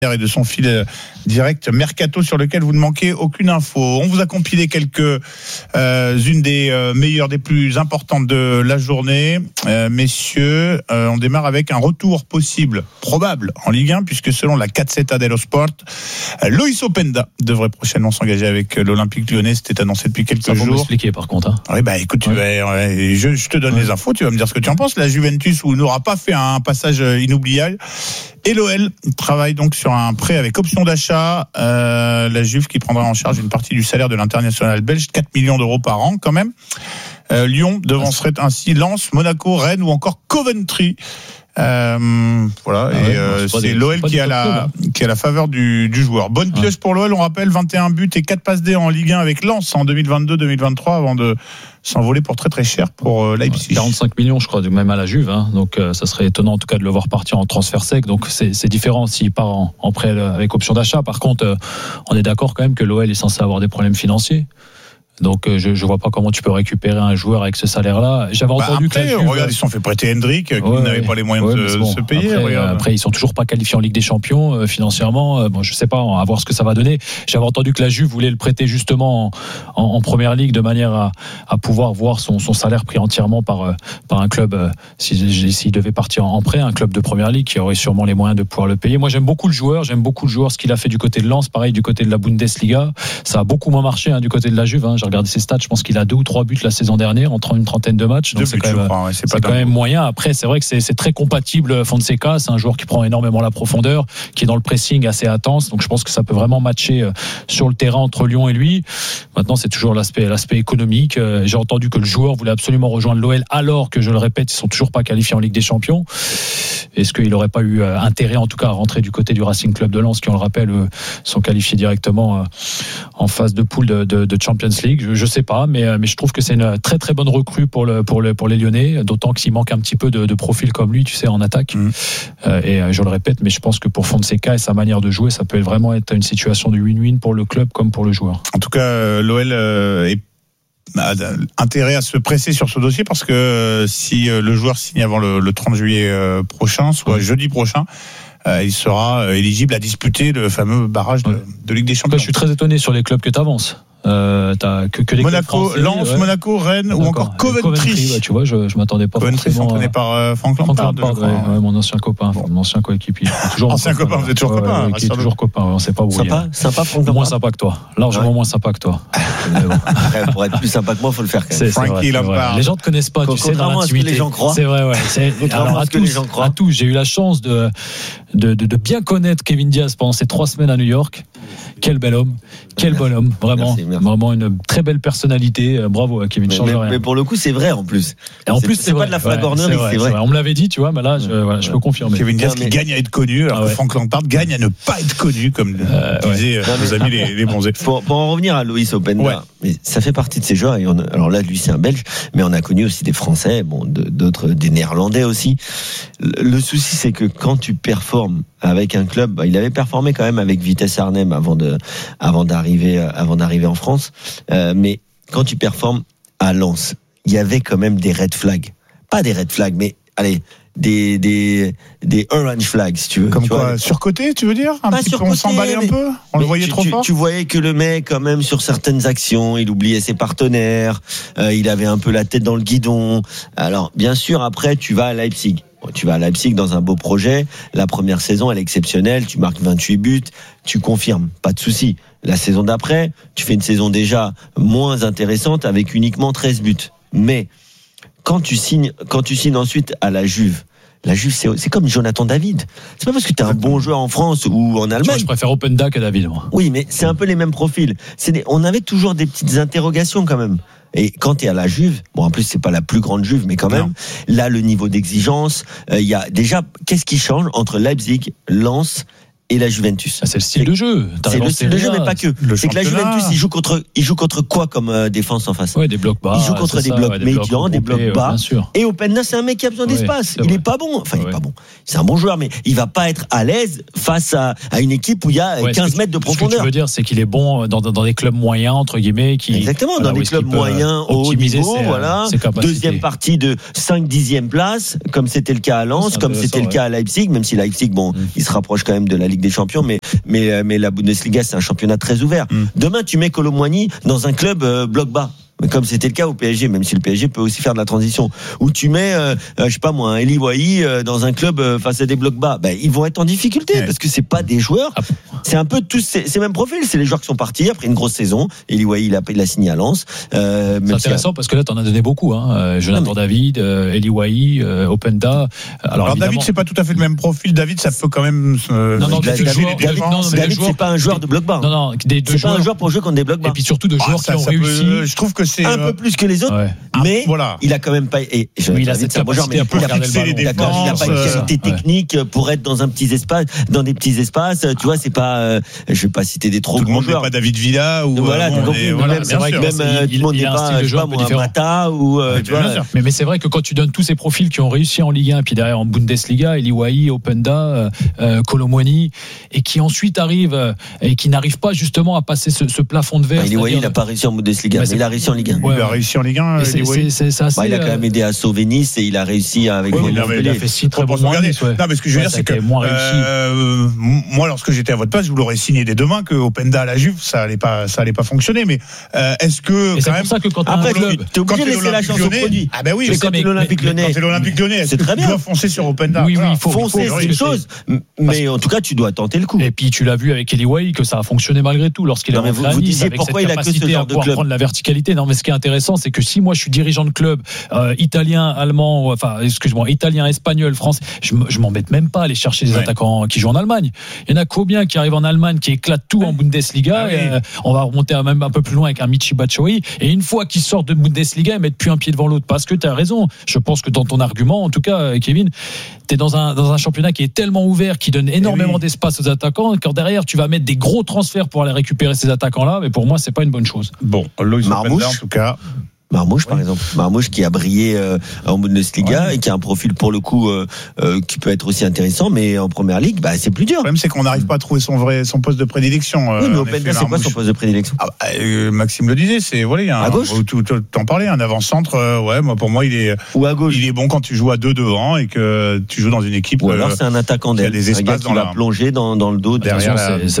et de son fil direct Mercato sur lequel vous ne manquez aucune info. On vous a compilé une des meilleures, des plus importantes de la journée. Messieurs, on démarre avec un retour possible, probable en Ligue 1, puisque selon la Gazzetta dello Sport, Loïs Openda devrait prochainement s'engager avec l'Olympique Lyonnais. C'était annoncé depuis quelques jours. Ça va m'expliquer par contre. Oui, écoute, je te donne les infos, tu vas me dire ce que tu en penses. La Juventus n'aura pas fait un passage inoubliable. Et l'OL travaille donc sur un prêt avec option d'achat. La Juve qui prendra en charge une partie du salaire de l'international belge, 4 millions d'euros par an quand même. Lyon devancerait ainsi Lens, Monaco, Rennes ou encore Coventry. C'est l'OL qui a la faveur du joueur. Bonne pioche pour l'OL, on rappelle 21 buts et 4 passes D en Ligue 1 avec Lens en 2022-2023 avant de s'envoler pour très très cher pour Leipzig. 45 millions je crois, même à la Juve, hein. Donc ça serait étonnant en tout cas de le voir partir en transfert sec, donc c'est différent s'il part en prêt avec option d'achat. Par contre on est d'accord quand même que l'OL est censé avoir des problèmes financiers. Donc je vois pas comment tu peux récupérer un joueur avec ce salaire-là. J'avais entendu après, que regarde, ils se sont fait prêter Hendrick, qui n'avait pas les moyens de se payer. Après, ils sont toujours pas qualifiés en Ligue des Champions financièrement. Je sais pas, on va voir ce que ça va donner. J'avais entendu que la Juve voulait le prêter justement en Première Ligue de manière à pouvoir voir son salaire pris entièrement par un club s'il devait partir en prêt, un club de Première Ligue qui aurait sûrement les moyens de pouvoir le payer. Moi, j'aime beaucoup le joueur, ce qu'il a fait du côté de Lens, pareil du côté de la Bundesliga. Ça a beaucoup moins marché du côté de la Juve. J'ai regardé ses stats, je pense qu'il a 2 ou 3 buts la saison dernière entre une trentaine de matchs, donc c'est quand même moyen. Après c'est vrai que c'est très compatible. Fonseca, c'est un joueur qui prend énormément la profondeur, qui est dans le pressing assez intense, donc je pense que ça peut vraiment matcher sur le terrain entre Lyon et lui. Maintenant c'est toujours l'aspect économique. J'ai entendu que le joueur voulait absolument rejoindre l'OL alors que, je le répète, ils sont toujours pas qualifiés en Ligue des Champions. Est-ce qu'il n'aurait pas eu intérêt en tout cas à rentrer du côté du Racing Club de Lens, qui on le rappelle sont qualifiés directement en phase de poule de Champions League? Je sais pas, mais je trouve que c'est une très très bonne recrue pour les Lyonnais, d'autant qu'il manque un petit peu de profil comme lui, tu sais, en attaque. Et je le répète, mais je pense que pour Fonseca et sa manière de jouer, ça peut vraiment être une situation de win-win pour le club comme pour le joueur. En tout cas, l'OL a intérêt à se presser sur ce dossier, parce que si le joueur signe avant le 30 juillet prochain, soit jeudi prochain, il sera éligible à disputer le fameux barrage de Ligue des Champions. Je suis très étonné sur les clubs que tu avances. T'as que les Monaco, Français, Lens, Monaco, Rennes ou encore Coventry. Tu vois, je m'attendais pas forcément. Entraîné par Franck Lampard, mon ancien copain, mon ancien coéquipier. Ancien copain, vous êtes toujours copain. Qui est toujours copain, on sait pas où. Sympa, Franck Lampard. Moins sympa que toi, largement moins sympa que toi. Pour être plus sympa que moi, faut le faire quand même. Francky Lampard. Les gens te connaissent pas, tu sais, dans l'intimité. Les gens croient. C'est vrai, ouais. Alors à tous, j'ai eu la chance de bien connaître Kevin Diaz pendant ces 3 semaines à New York. Quel bel homme, quel bon homme, vraiment, merci. Vraiment une très belle personnalité. Bravo à Kevin. Mais pour le coup, c'est vrai en plus. Et en plus, c'est pas de la flagornerie, c'est vrai. On me l'avait dit, tu vois, mais là, je peux confirmer. Kevin Diaz qui gagne à être connu, alors que Franck Lampard gagne à ne pas être connu, comme disaient nos amis les bronzés. Pour en revenir à Loïs Openda, mais ça fait partie de ces joueurs. Alors là, lui, c'est un Belge, mais on a connu aussi des Français, d'autres, des Néerlandais aussi. Le souci, c'est que quand tu performes avec un club, il avait performé quand même avec Vitesse Arnhem avant d'arriver en France, mais quand tu performes à Lens, il y avait quand même des red flags, pas des red flags, mais allez, des orange flags, si tu veux. Comme quoi, surcoté, tu veux dire? On s'emballait un peu? On le voyait trop fort? Tu voyais que le mec, quand même, sur certaines actions, il oubliait ses partenaires, il avait un peu la tête dans le guidon. Alors, bien sûr, après, tu vas à Leipzig. Tu vas à Leipzig dans un beau projet. La première saison, elle est exceptionnelle. Tu marques 28 buts. Tu confirmes. Pas de souci. La saison d'après, tu fais une saison déjà moins intéressante avec uniquement 13 buts. Mais, quand tu signes ensuite à la Juve, c'est comme Jonathan David. C'est pas parce que t'es un bon joueur en France ou en Allemagne. Je préfère Openda que David, moi. Oui, mais c'est un peu les mêmes profils. On avait toujours des petites interrogations quand même. Et quand t'es à la Juve, en plus c'est pas la plus grande Juve, mais quand même, là le niveau d'exigence, il y a déjà, qu'est-ce qui change entre Leipzig, Lens et la Juventus? C'est le style de jeu. C'est le style de jeu, mais pas que. C'est que la Juventus, il joue contre quoi comme défense en face? Ouais, des blocs bas. Il joue contre des blocs médians, des blocs bas. Et Openda, c'est un mec qui a besoin d'espace. Il est pas bon. Enfin, il est pas bon. C'est un bon joueur, mais il va pas être à l'aise face à une équipe où il y a 15 mètres de profondeur. Ce que tu veux dire, c'est qu'il est bon dans des clubs moyens, entre guillemets, exactement, dans des clubs moyens, au haut niveau, voilà. Deuxième partie de 5-10e place, comme c'était le cas à Lens, comme c'était le cas à Leipzig, même si Leipzig, il se rapproche quand même de la Ligue Ligue des Champions, mais la Bundesliga, c'est un championnat très ouvert. Demain, tu mets Kolo Muani dans un club bloc bas. Comme c'était le cas au PSG, même si le PSG peut aussi faire de la transition, où tu mets, je sais pas moi, un Eli Wahi dans un club face à des blocs bas, ils vont être en difficulté parce que c'est pas des joueurs, c'est un peu tous ces mêmes profils, c'est les joueurs qui sont partis après une grosse saison. Eli Wahi il a signé à Lens. C'est intéressant parce que là t'en as donné beaucoup, Jonathan David, Eli Wahi, Openda. Alors David c'est pas tout à fait le même profil. David ça peut quand même. David c'est pas un joueur de bloc bas. Non, c'est pas un joueur pour jouer contre des blocs bas. Et puis surtout de joueurs qui ont réussi. Je trouve que c'est un peu plus que les autres, mais voilà. Il a quand même pas. Et il a cette capacité à pouvoir garder le ballon. D'accord, il n'a pas une qualité technique pour être dans des petits espaces. Tu vois, c'est pas. Je vais pas citer des trop grands joueurs. Tout le monde n'est pas David Villa ou. Voilà, c'est vrai que même tout le monde n'est pas. Je sais pas moi, Mata ou. Tu vois. Mais c'est vrai que quand tu donnes tous ces profils qui ont réussi en Ligue 1 puis derrière en Bundesliga, Eli Wahi, Openda, Kolo Muani, et qui ensuite arrivent et qui n'arrivent pas justement à passer ce plafond de verre. Eli Wahi, il n'a pas réussi en Bundesliga, mais il a réussi en Ligue 1. Il a réussi en Ligue 1. Il a quand même aidé à sauver Nice et il a réussi avec Montpellier. Il a fait 6 très bons Nice. Non, mais ce que je veux dire, c'est que moi, lorsque j'étais à votre place, je vous l'aurais signé dès demain que Openda à la Juve, ça allait pas fonctionner. Mais est-ce que c'est pour ça que quand après t'es obligé de laisser la chance au produit. Ah ben oui. Quand t'es l'Olympique Lyonnais, c'est très bien. Tu dois foncer sur Openda. Oui, il faut foncer, c'est une chose. Mais en tout cas, tu dois tenter le coup. Et puis tu l'as vu avec Eli Wahi que ça a fonctionné malgré tout lorsqu'il est rentré à Nice. Vous disiez pourquoi il a que ce genre de club. Prendre la verticalité. Non, mais ce qui est intéressant, c'est que si moi je suis dirigeant de club italien, allemand, italien, espagnol, français, je m'embête même pas à aller chercher des attaquants qui jouent en Allemagne. Il y en a combien qui arrivent en Allemagne, qui éclatent tout en Bundesliga. On va remonter même un peu plus loin avec un Michy Batshuayi. Et une fois qu'ils sortent de Bundesliga, ils mettent plus un pied devant l'autre. Parce que tu as raison. Je pense que dans ton argument, en tout cas, Kevin, tu es dans un championnat qui est tellement ouvert, qui donne énormément d'espace aux attaquants. Quand derrière, tu vas mettre des gros transferts pour aller récupérer ces attaquants-là, mais pour moi, c'est pas une bonne chose. Bon, Marmouche, en tout cas. Marmouche par exemple, Marmouche qui a brillé en Bundesliga et qui a un profil pour le coup qui peut être aussi intéressant, mais en première ligue c'est plus dur. Le problème c'est qu'on n'arrive pas à trouver son poste de prédilection. Oui, mais Openda, c'est quoi son poste de prédilection? Maxime le disait, c'est à gauche. T'en parlais, un avant-centre. Pour moi il est ou à gauche. Il est bon quand tu joues à 2 devant et que tu joues dans une équipe. Ou alors c'est un attaquant d'aile, des espaces qui va plonger dans le dos derrière.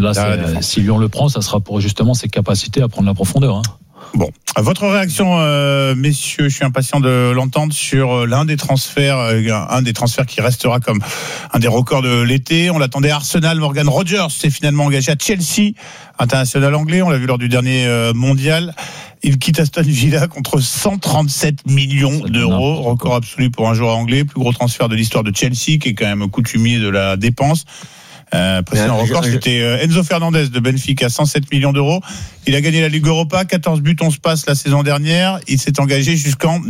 Si Lyon le prend, ça sera pour justement ses capacités à prendre la profondeur. Bon, votre réaction, messieurs, je suis impatient de l'entendre sur l'un des transferts qui restera comme un des records de l'été. On l'attendait à Arsenal. Morgan Rogers s'est finalement engagé à Chelsea, international anglais. On l'a vu lors du dernier mondial. Il quitte Aston Villa contre 137 millions d'euros, record absolu pour un joueur anglais, plus gros transfert de l'histoire de Chelsea, qui est quand même coutumier de la dépense. Précédent record, c'était Enzo Fernandez de Benfica, 107 millions d'euros. Il a gagné la Ligue Europa, 14 buts, 11 passes la saison dernière. Il s'est engagé jusqu'en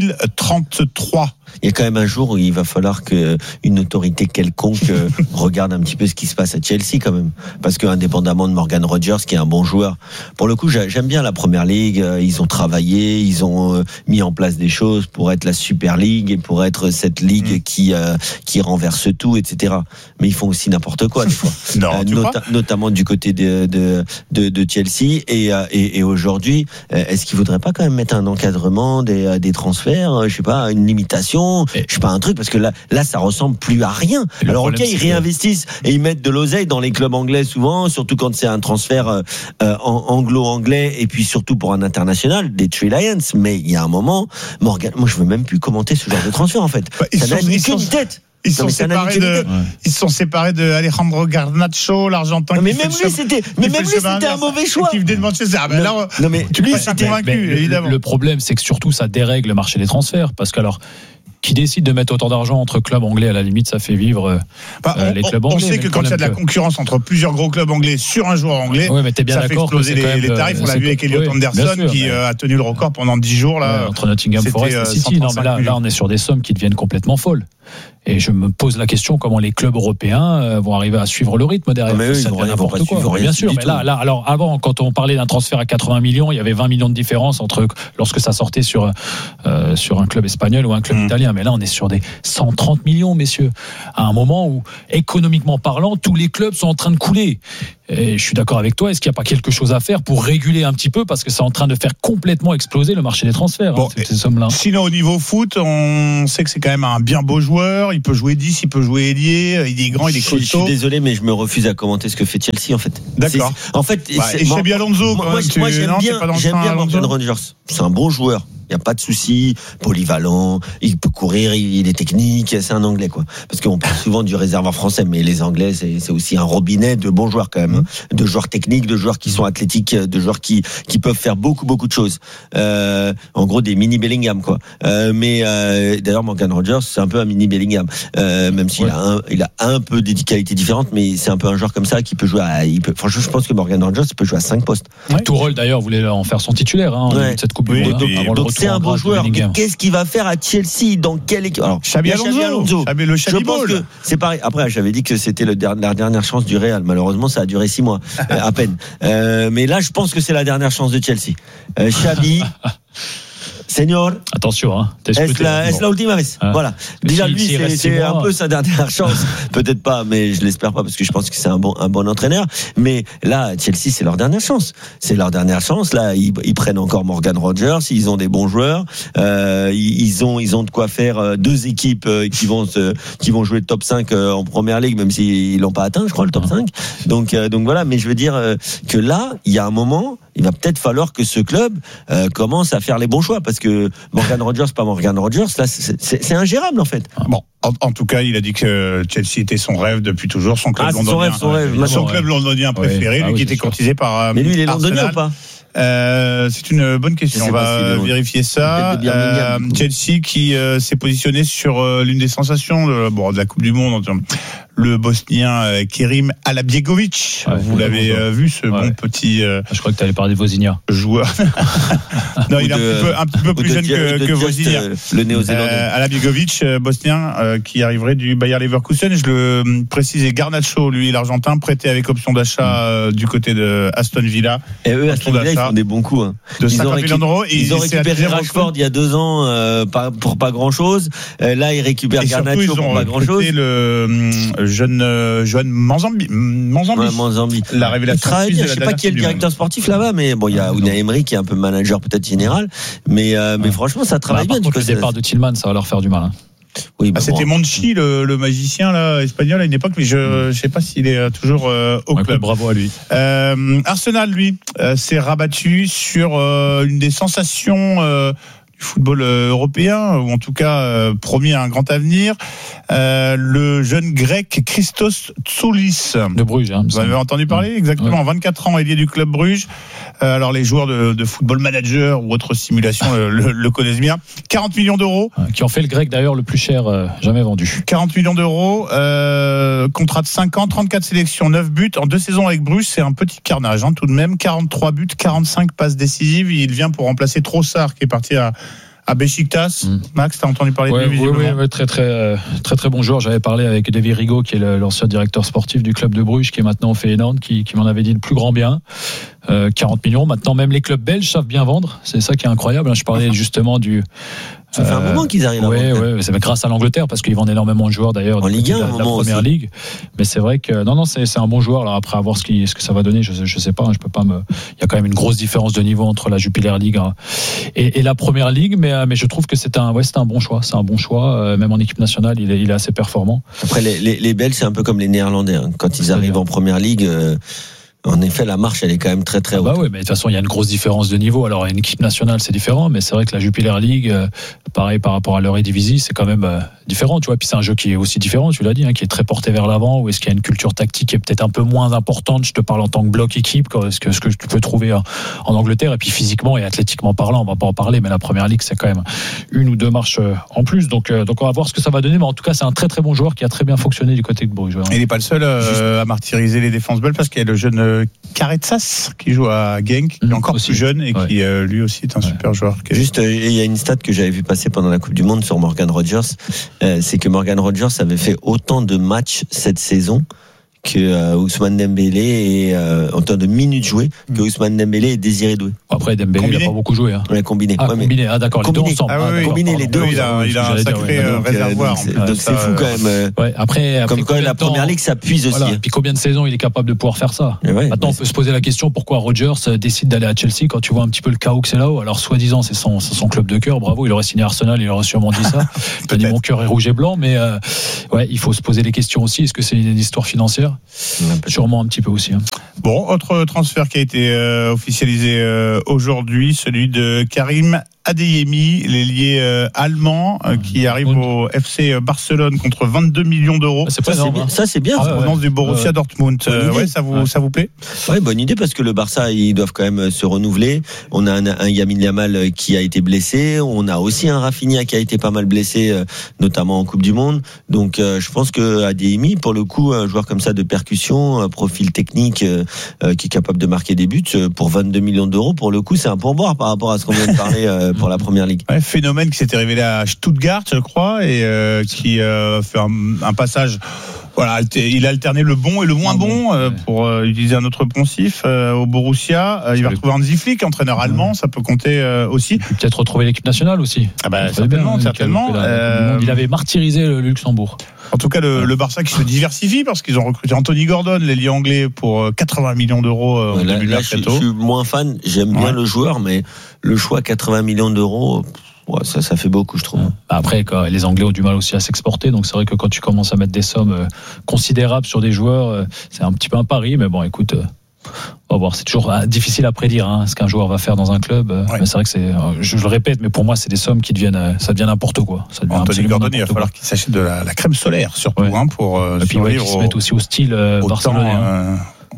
2033. Il y a quand même un jour où il va falloir qu'une autorité quelconque regarde un petit peu ce qui se passe à Chelsea quand même. Parce que indépendamment de Morgan Rogers, qui est un bon joueur, pour le coup, j'aime bien la Première Ligue. Ils ont travaillé, ils ont mis en place des choses pour être la Super League et pour être cette ligue qui renverse tout, etc. Mais ils font aussi n'importe quoi des fois. Notamment du côté de Chelsea. Et aujourd'hui, est-ce qu'ils voudraient pas quand même mettre un encadrement des transferts, je sais pas, une limitation? Je sais pas, un truc, parce que là ça ressemble plus à rien. Alors ok, ils réinvestissent et ils mettent de l'oseille dans les clubs anglais souvent, surtout quand c'est un transfert anglo-anglais et puis surtout pour un international, des Three Lions. Mais il y a un moment, Morgan, moi je veux même plus commenter ce genre de transfert en fait. Ça n'a ni queue ni tête. Ils sont séparés de Alejandro Garnacho, l'Argentin. Mais même lui, c'était un mauvais choix. Qui venait de Manchester. Lui, c'était convaincu, évidemment. Le problème, c'est que surtout, ça dérègle le marché des transferts. Parce que alors, qui décide de mettre autant d'argent entre clubs anglais, à la limite, ça fait vivre les clubs anglais. On sait que quand il y a de la concurrence entre plusieurs gros clubs anglais sur un joueur anglais, ça fait exploser les tarifs. On l'a vu avec Elliot Anderson qui a tenu le record pendant 10 jours. Là, entre Nottingham Forest et City. Non, mais là, on est sur des sommes qui deviennent complètement folles. Et je me pose la question comment les clubs européens vont arriver à suivre le rythme derrière. Mais ça devient n'importe quoi. Bien sûr, mais là, alors avant, quand on parlait d'un transfert à 80 millions, il y avait 20 millions de différence entre lorsque ça sortait sur un club espagnol ou un club italien. Mais là, on est sur des 130 millions, messieurs. À un moment où, économiquement parlant, tous les clubs sont en train de couler. Et je suis d'accord avec toi. Est-ce qu'il n'y a pas quelque chose à faire pour réguler un petit peu, parce que c'est en train de faire complètement exploser le marché des transferts, ces sommes-là. Sinon, au niveau foot, on sait que c'est quand même un bien beau joueur. joueur, il peut jouer 10, il peut jouer ailier, il est grand, il est costaud. Je suis désolé, mais je me refuse à commenter ce que fait Chelsea en fait. D'accord. En fait, et Xabi Alonso, moi j'aime bien Morgan Rogers. C'est un bon joueur. Il n'y a pas de souci, polyvalent, il peut courir, il est technique, c'est un Anglais quoi. Parce qu'on parle souvent du réservoir français, mais les Anglais c'est aussi un robinet de bons joueurs quand même, de joueurs techniques, de joueurs qui sont athlétiques, de joueurs qui peuvent faire beaucoup de choses. En gros des mini Bellingham quoi. Mais d'ailleurs Morgan Rogers c'est un peu un mini Bellingham, même s'il il a un peu des qualités différentes, mais c'est un peu un joueur comme ça qui peut jouer franchement je pense que Morgan Rogers peut jouer à 5 postes. Tourelle d'ailleurs voulait en faire son titulaire de cette Coupe du Monde avant le retour. C'est un bon joueur. Mais qu'est-ce qu'il va faire à Chelsea? Dans quelle équipe? Alors, Xabi Alonso. Je pense que c'est pareil. Après, j'avais dit que c'était la dernière chance du Real. Malheureusement, ça a duré 6 mois, à peine. Mais là, je pense que c'est la dernière chance de Chelsea. Xabi. Senior, attention, es la ultima vez. Voilà. Déjà lui, c'est un peu sa dernière chance. Peut-être pas, mais je l'espère pas parce que je pense que c'est un bon entraîneur. Mais là, Chelsea, c'est leur dernière chance. C'est leur dernière chance. Là, ils prennent encore Morgan Rogers. Ils ont des bons joueurs. Ils ont de quoi faire 2 équipes qui vont jouer le top 5 en première ligue, même s'ils l'ont pas atteint, je crois, le top 5. Donc voilà. Mais je veux dire que là, il y a un moment, il va peut-être falloir que ce club commence à faire les bons choix parce que Morgan Rogers, pas Morgan Rogers, là c'est ingérable en fait. Bon, en tout cas, il a dit que Chelsea était son rêve depuis toujours, son club londonien. Son club londonien préféré, lui qui était courtisé par. Mais lui, il est londonien ou pas? C'est une bonne question. On va vérifier ça. Chelsea qui s'est positionné sur l'une des sensations de la Coupe du Monde, le Bosnien Kerim Alabjegovic. Vous l'avez vu, ce bon petit. Je crois que tu allais parler de Vozinha. Joueur. Non, il est un petit peu plus jeune que Vozinha. Le Néo-Zélandais. Alabjegovic, Bosnien, qui arriverait du Bayer Leverkusen. Je le précisais, Garnacho, lui, l'Argentin, prêté avec option d'achat du côté de Aston Villa. Et eux, Aston Villa, ils font des bons coups. De 50 millions d'euros. Ils ont récupéré Rashford il y a 2 ans pour pas grand-chose. Là, ils récupèrent Garnacho pour pas grand-chose. Le jeune Manzambi. La révélation. Je sais pas qui est le directeur sportif là-bas, mais bon, il y a Unai Emery qui est un peu manager peut-être général, mais franchement, ça travaille bien. Le départ de Tillman, ça va leur faire du mal. Oui, c'était Monchi, le magicien là, espagnol à une époque, mais je sais pas s'il est toujours au club. Bravo à lui. Arsenal, lui, s'est rabattu sur une des sensations du football européen, ou en tout cas promis à un grand avenir, le jeune grec Christos Tsoulis de Bruges. Vous avez entendu parler? Exactement, 24 ans, ailier du club Bruges. Alors les joueurs de football manager ou autres simulations le connaissent bien. 40 millions d'euros. Qui ont fait le grec d'ailleurs le plus cher jamais vendu. 40 millions d'euros, contrat de 5 ans, 34 sélections, 9 buts. En 2 saisons avec Bruges, c'est un petit carnage tout de même. 43 buts, 45 passes décisives. Il vient pour remplacer Trossard qui est parti à Beşiktaş. Max, t'as entendu parler de lui visiblement? Oui, très bon joueur. J'avais parlé avec David Rigaud, qui est l'ancien directeur sportif du club de Bruges, qui est maintenant au Feyenoord, qui m'en avait dit le plus grand bien. 40 millions. Maintenant, même les clubs belges savent bien vendre. C'est ça qui est incroyable. Je parlais justement du. Ça fait un moment qu'ils arrivent à vendre. Oui, c'est grâce à l'Angleterre, parce qu'ils vendent énormément de joueurs d'ailleurs en Ligue 1, la première aussi. ligue. Mais c'est vrai que non, c'est un bon joueur. Alors après, à voir ce que ça va donner, je sais pas. Je peux pas Il y a quand même une grosse différence de niveau entre la Jupiler League et la première ligue, mais je trouve que c'est un bon choix. C'est un bon choix. Même en équipe nationale, il est assez performant. Après, les Belges, c'est un peu comme les Néerlandais. Quand ils arrivent en première ligue. En effet, la marche, elle est quand même très très haute. Oui, mais de toute façon, il y a une grosse différence de niveau. Alors, une équipe nationale, c'est différent, mais c'est vrai que la Jupiler League, pareil par rapport à l'Eredivisie, c'est quand même différent, tu vois. Puis c'est un jeu qui est aussi différent, tu l'as dit, qui est très porté vers l'avant, où est-ce qu'il y a une culture tactique qui est peut-être un peu moins importante. Je te parle en tant que bloc équipe, ce que tu peux trouver en Angleterre. Et puis physiquement et athlétiquement parlant, on va pas en parler, mais la première ligue, c'est quand même 1 ou 2 marches en plus. Donc on va voir ce que ça va donner, mais en tout cas, c'est un très très bon joueur qui a très bien fonctionné du côté de Bruges. Il n'est pas le seul à martyriser les défenses belges, parce qu'il y a le jeune Karetsas qui joue à Genk, qui est encore plus jeune et qui lui aussi est un super joueur. Juste, il y a une stat que j'avais vu passer pendant la Coupe du Monde sur Morgan Rogers, c'est que Morgan Rogers avait fait autant de matchs cette saison que Ousmane Dembélé est en termes de minutes jouées que Ousmane Dembélé est Désiré Doué. Après Dembélé il n'a pas beaucoup joué. Ouais, combiné. Ah, combiné. Ah d'accord, combiné. Les deux ensemble. Combiné les deux. Il a un sacré réservoir. Donc c'est fou quand même. Après comme quand la première ligue s'appuie aussi. Voilà. Puis combien de saisons il est capable de pouvoir faire ça. Maintenant on peut se poser la question pourquoi Rodgers décide d'aller à Chelsea quand tu vois un petit peu le chaos que c'est là-haut. Alors soi-disant c'est son club de cœur, bravo, il aurait signé Arsenal, il aurait sûrement dit ça. Il a dit mon cœur est rouge et blanc, mais il faut se poser les questions aussi. Est-ce que c'est une histoire financière? Sûrement un petit peu aussi. Bon, autre transfert qui a été officialisé aujourd'hui, celui de Karim Adeyemi, l'ailier allemand qui arrive au FC Barcelone contre 22 millions d'euros. C'est pas énorme. Ça c'est bien. En provenance du Borussia Dortmund. Ça vous plaît? Ouais, bonne idée parce que le Barça ils doivent quand même se renouveler. On a un Lamine Yamal qui a été blessé, on a aussi un Rafinha qui a été pas mal blessé, notamment en Coupe du Monde. Donc je pense que Adeyemi, pour le coup, un joueur comme ça de percussion, profil technique, qui est capable de marquer des buts pour 22 millions d'euros, pour le coup c'est un pourboire par rapport à ce qu'on vient de parler pour la première ligue. Ouais, phénomène qui s'était révélé à Stuttgart, je crois, et qui fait un passage. Voilà, il a alterné le bon et le moins bon pour utiliser un autre poncif au Borussia. Il va retrouver Hansi Flick, entraîneur allemand, ça peut compter aussi. Il peut peut-être retrouver l'équipe nationale aussi. Ah bah, certainement. Il avait martyrisé le Luxembourg. En tout cas, le Barça qui se diversifie parce qu'ils ont recruté Anthony Gordon, l'ailier anglais, pour 80 millions d'euros au début de mercato. Je suis moins fan, j'aime bien le joueur, mais le choix 80 millions d'euros... Ouais, ça fait beaucoup, je trouve. Après, les Anglais ont du mal aussi à s'exporter, donc c'est vrai que quand tu commences à mettre des sommes considérables sur des joueurs, c'est un petit peu un pari, mais bon, écoute, on va voir. C'est toujours difficile à prédire ce qu'un joueur va faire dans un club. Mais c'est vrai que je le répète, mais pour moi, c'est des sommes qui ça devient n'importe quoi. Ça devient Anthony Gordon, il va falloir qu'il s'achète de la crème solaire, surtout, pour et puis qu'ils se mettent aussi au style barcelonais.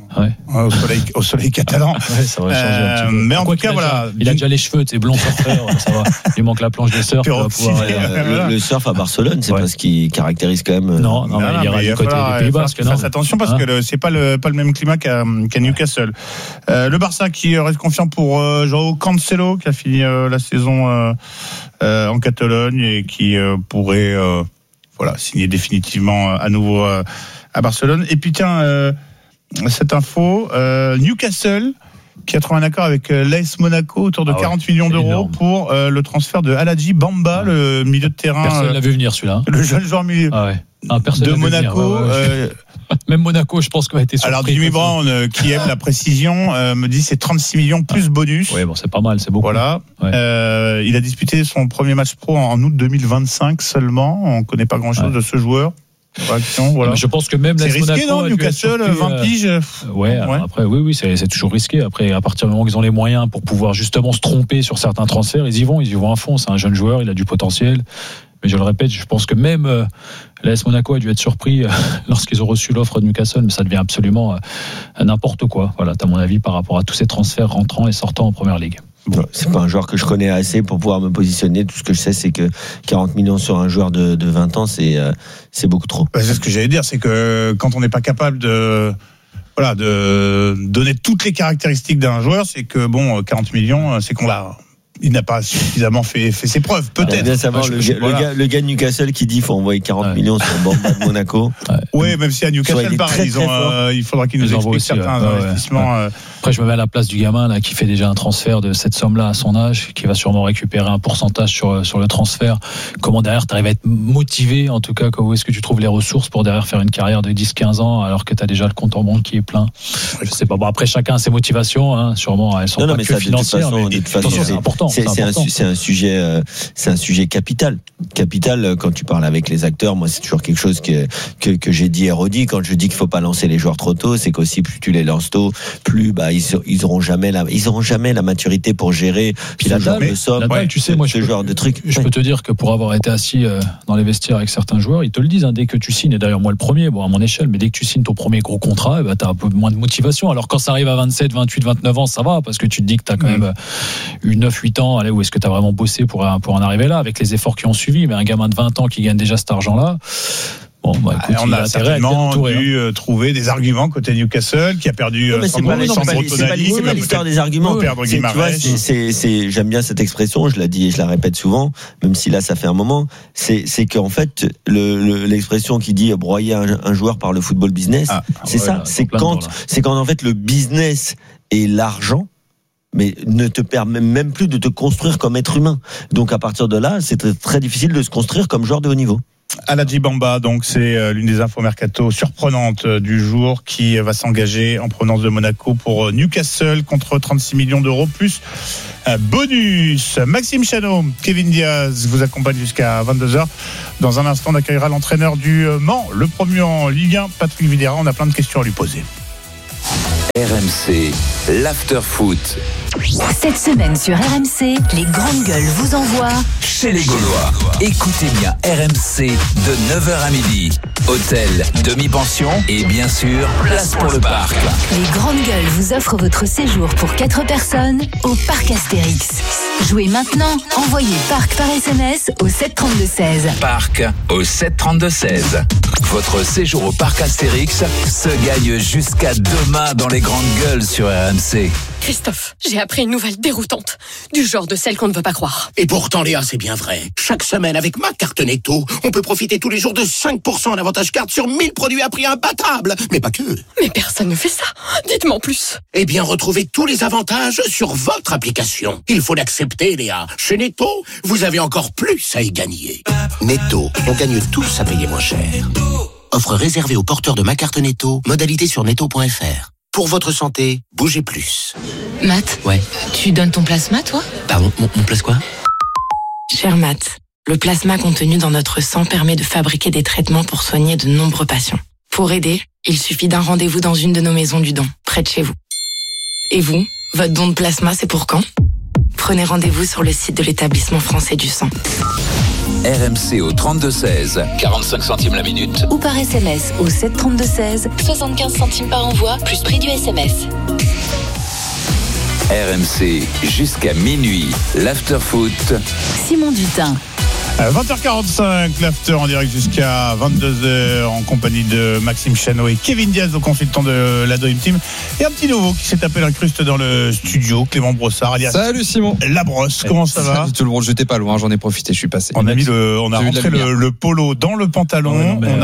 Au soleil catalan. Ça va changer un petit peu. Mais en tout cas, voilà. Il a déjà les cheveux, c'est blond surfeur, ça va. Il lui manque la planche de surf. Le surf à Barcelone, c'est pas ce qui caractérise quand même. Non, mais il ira du côté des Pays Basques. Fasse attention parce que c'est pas le même climat qu'à Newcastle. Le Barça qui reste confiant pour Joao Cancelo, qui a fini la saison en Catalogne et qui pourrait signer définitivement à nouveau à Barcelone. Et puis tiens, cette info, Newcastle qui a trouvé un accord avec l'AS Monaco autour de 40 millions d'euros énorme. Pour le transfert de Aladji Bamba, le milieu de terrain. Personne l'a vu venir celui-là. Le jeune joueur milieu de Monaco. Même Monaco, je pense qu'il a été surpris. Alors Jimmy Brown, qui aime la précision, me dit c'est 36 millions plus bonus. Oui, bon, c'est pas mal, c'est beaucoup. Voilà. Il a disputé son premier match pro en août 2025 seulement. On ne connaît pas grand-chose de ce joueur. Voilà. Je pense que même c'est risqué, non, Newcastle, 20 piges. Après, oui, c'est toujours risqué. Après, à partir du moment qu'ils ont les moyens pour pouvoir justement se tromper sur certains transferts, ils y vont à fond. C'est un jeune joueur, il a du potentiel. Mais je le répète, je pense que même l'AS Monaco a dû être surpris lorsqu'ils ont reçu l'offre de Newcastle, mais ça devient absolument n'importe quoi. Voilà, t'as mon avis par rapport à tous ces transferts rentrant et sortant en première ligue. Bon, c'est pas un joueur que je connais assez pour pouvoir me positionner. Tout ce que je sais, c'est que 40 millions sur un joueur de 20 ans, c'est beaucoup trop. C'est ce que j'allais dire, c'est que quand on n'est pas capable de donner toutes les caractéristiques d'un joueur, c'est que 40 millions, c'est qu'on l'a. Il n'a pas suffisamment fait ses preuves, peut-être. Bien savoir le gars de Newcastle qui dit qu'il faut envoyer 40 millions sur Bamba de Monaco. Oui, même si à Newcastle, pareil, il faudra qu'il nous explique certains investissements. Après, je me mets à la place du gamin là, qui fait déjà un transfert de cette somme-là à son âge, qui va sûrement récupérer un pourcentage sur le transfert. Comment derrière, tu arrives à être motivé, en tout cas, où est-ce que tu trouves les ressources pour derrière faire une carrière de 10-15 ans alors que tu as déjà le compte en banque qui est plein? Je sais pas. Bon, après, chacun a ses motivations, sûrement, elles sont pas que financières, mais de toute façon, c'est important. C'est un sujet capital. Capital, quand tu parles avec les acteurs, moi, c'est toujours quelque chose que j'ai dit et redit. Quand je dis qu'il faut pas lancer les joueurs trop tôt, c'est qu'aussi plus tu les lances tôt, plus ils auront jamais la maturité pour gérer ce genre de somme, tu sais, moi, ce genre de trucs. Je peux te dire que pour avoir été assis dans les vestiaires avec certains joueurs, ils te le disent, dès que tu signes, et d'ailleurs moi le premier, à mon échelle, mais dès que tu signes ton premier gros contrat, t'as un peu moins de motivation. Alors quand ça arrive à 27, 28, 29 ans, ça va, parce que tu te dis que t'as quand même eu 9, 8 ans, allez, où est-ce que t'as vraiment bossé pour en arriver là, avec les efforts qui ont suivi, mais un gamin de 20 ans qui gagne déjà cet argent-là, Bon, bah, écoute, on a certainement dû trouver des arguments côté Newcastle, qui a perdu c'est pas l'histoire des arguments. Perdre Guimarães. J'aime bien cette expression, je la dis et je la répète souvent, même si là ça fait un moment. C'est qu'en fait, l'expression qui dit broyer un joueur par le football business, c'est quand en fait le business et l'argent mais ne te permet même plus de te construire comme être humain. Donc à partir de là, c'est très, très difficile de se construire comme joueur de haut niveau. Aladji Bamba, donc c'est l'une des infos mercato surprenantes du jour, qui va s'engager en provenance de Monaco pour Newcastle contre 36 millions d'euros plus bonus. Maxime Chanot, Kevin Diaz vous accompagne jusqu'à 22h. Dans un instant, on accueillera l'entraîneur du Mans, le premier en Ligue 1, Patrick Vieira. On a plein de questions à lui poser. RMC, l'after-foot. Cette semaine sur RMC, les grandes gueules vous envoient chez les Gaulois. Écoutez bien RMC de 9h à midi. Hôtel, demi-pension et bien sûr, place pour le parc. Les grandes gueules vous offrent votre séjour pour 4 personnes au parc Astérix. Jouez maintenant, envoyez parc par SMS au 732-16. Parc au 732-16. Votre séjour au parc Astérix se gagne jusqu'à demain dans les grandes gueules sur RMC. Christophe, j'ai appris une nouvelle déroutante, du genre de celle qu'on ne veut pas croire. Et pourtant, Léa, c'est bien vrai. Chaque semaine, avec ma carte Netto, on peut profiter tous les jours de 5% d'avantage carte sur 1000 produits à prix imbattable. Mais pas que. Mais personne ne fait ça. Dites-moi en plus. Eh bien, retrouvez tous les avantages sur votre application. Il faut l'accepter, Léa. Chez Netto, vous avez encore plus à y gagner. Netto, on gagne tous à payer moins cher. Offre réservée aux porteurs de ma carte Netto. Modalité sur netto.fr. Pour votre santé, bougez plus. Matt, Ouais. tu donnes ton plasma, toi ? Pardon, mon place quoi ? Cher Matt, le plasma contenu dans notre sang permet de fabriquer des traitements pour soigner de nombreux patients. Pour aider, il suffit d'un rendez-vous dans une de nos maisons du don, près de chez vous. Et vous, votre don de plasma, c'est pour quand ? Prenez rendez-vous sur le site de l'établissement français du sang. RMC au 32-16, 45 centimes la minute. Ou par SMS au 732-16. 75 centimes par envoi, plus prix du SMS. RMC jusqu'à minuit, l'after-foot. Simon Dutin. 20h45, l'after en direct jusqu'à 22h en compagnie de Maxime Chanot et Kevin Diaz, le consultant de la Dream Team. Et un petit nouveau qui s'est tapé l'incruste dans le studio, Clément Brossard, alias Salut Simon. La Brosse. Comment ça va ? Salut tout le monde, j'étais pas loin, j'en ai profité, je suis passé. On a rentré le polo dans le pantalon, on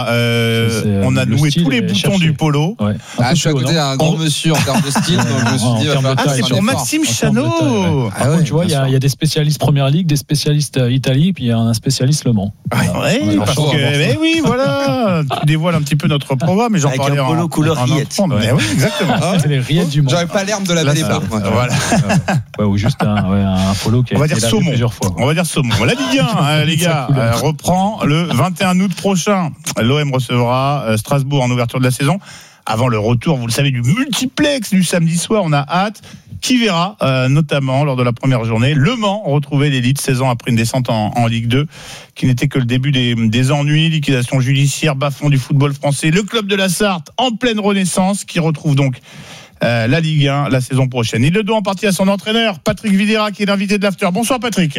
a noué tous les boutons du polo. Ouais. Je suis à côté d'un grand monsieur en termes de style, donc je me suis dit, c'est pour Maxime Chanot. Par contre, tu vois, il y a des spécialistes Première Ligue, des spécialistes Italie, puis il y a un spécialiste Le Mans. Oui, parce que, oui, voilà, tu dévoiles un petit peu notre programme, mais j'en avec parlais un polo couleur rillette. Mais oui, exactement. C'est les rillettes du Mans. J'avais pas l'herbe de la départ. Voilà. Ou juste un polo qui a été lavé plusieurs fois. On va dire saumon. La Ligue 1, les gars, reprend le 21 août prochain. L'OM recevra Strasbourg en ouverture de la saison. Avant le retour, vous le savez, du multiplex du samedi soir, on a hâte. Qui verra, notamment lors de la première journée, Le Mans retrouver l'élite 16 ans après une descente en Ligue 2, qui n'était que le début des ennuis, liquidation judiciaire, bas-fond du football français. Le club de la Sarthe, en pleine renaissance, qui retrouve donc la Ligue 1 la saison prochaine. Il le doit en partie à son entraîneur, Patrick Vieira, qui est l'invité de l'After. Bonsoir Patrick.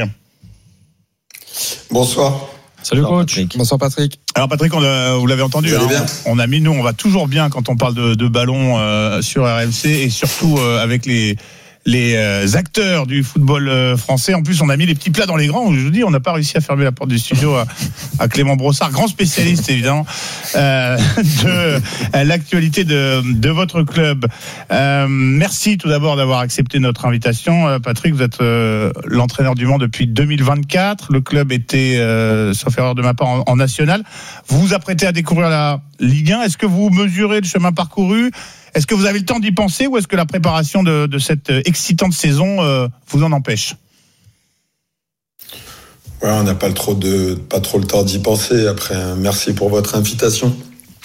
Bonsoir. Salut coach. Bonsoir Patrick. Alors Patrick, vous l'avez entendu, on va toujours bien quand on parle de ballon sur RMC, et surtout avec les acteurs du football français. En plus, on a mis les petits plats dans les grands. Je vous dis, on n'a pas réussi à fermer la porte du studio à Clément Brossard, grand spécialiste évidemment de l'actualité de votre club. Merci tout d'abord d'avoir accepté notre invitation. Patrick, vous êtes l'entraîneur du Mans depuis 2024. Le club était, sauf erreur de ma part, en national. Vous vous apprêtez à découvrir la Ligue 1. Est-ce que vous mesurez le chemin parcouru ? Est-ce que vous avez le temps d'y penser, ou est-ce que la préparation de cette excitante saison vous en empêche ? Ouais, on n'a pas trop le temps d'y penser. Après, merci pour votre invitation.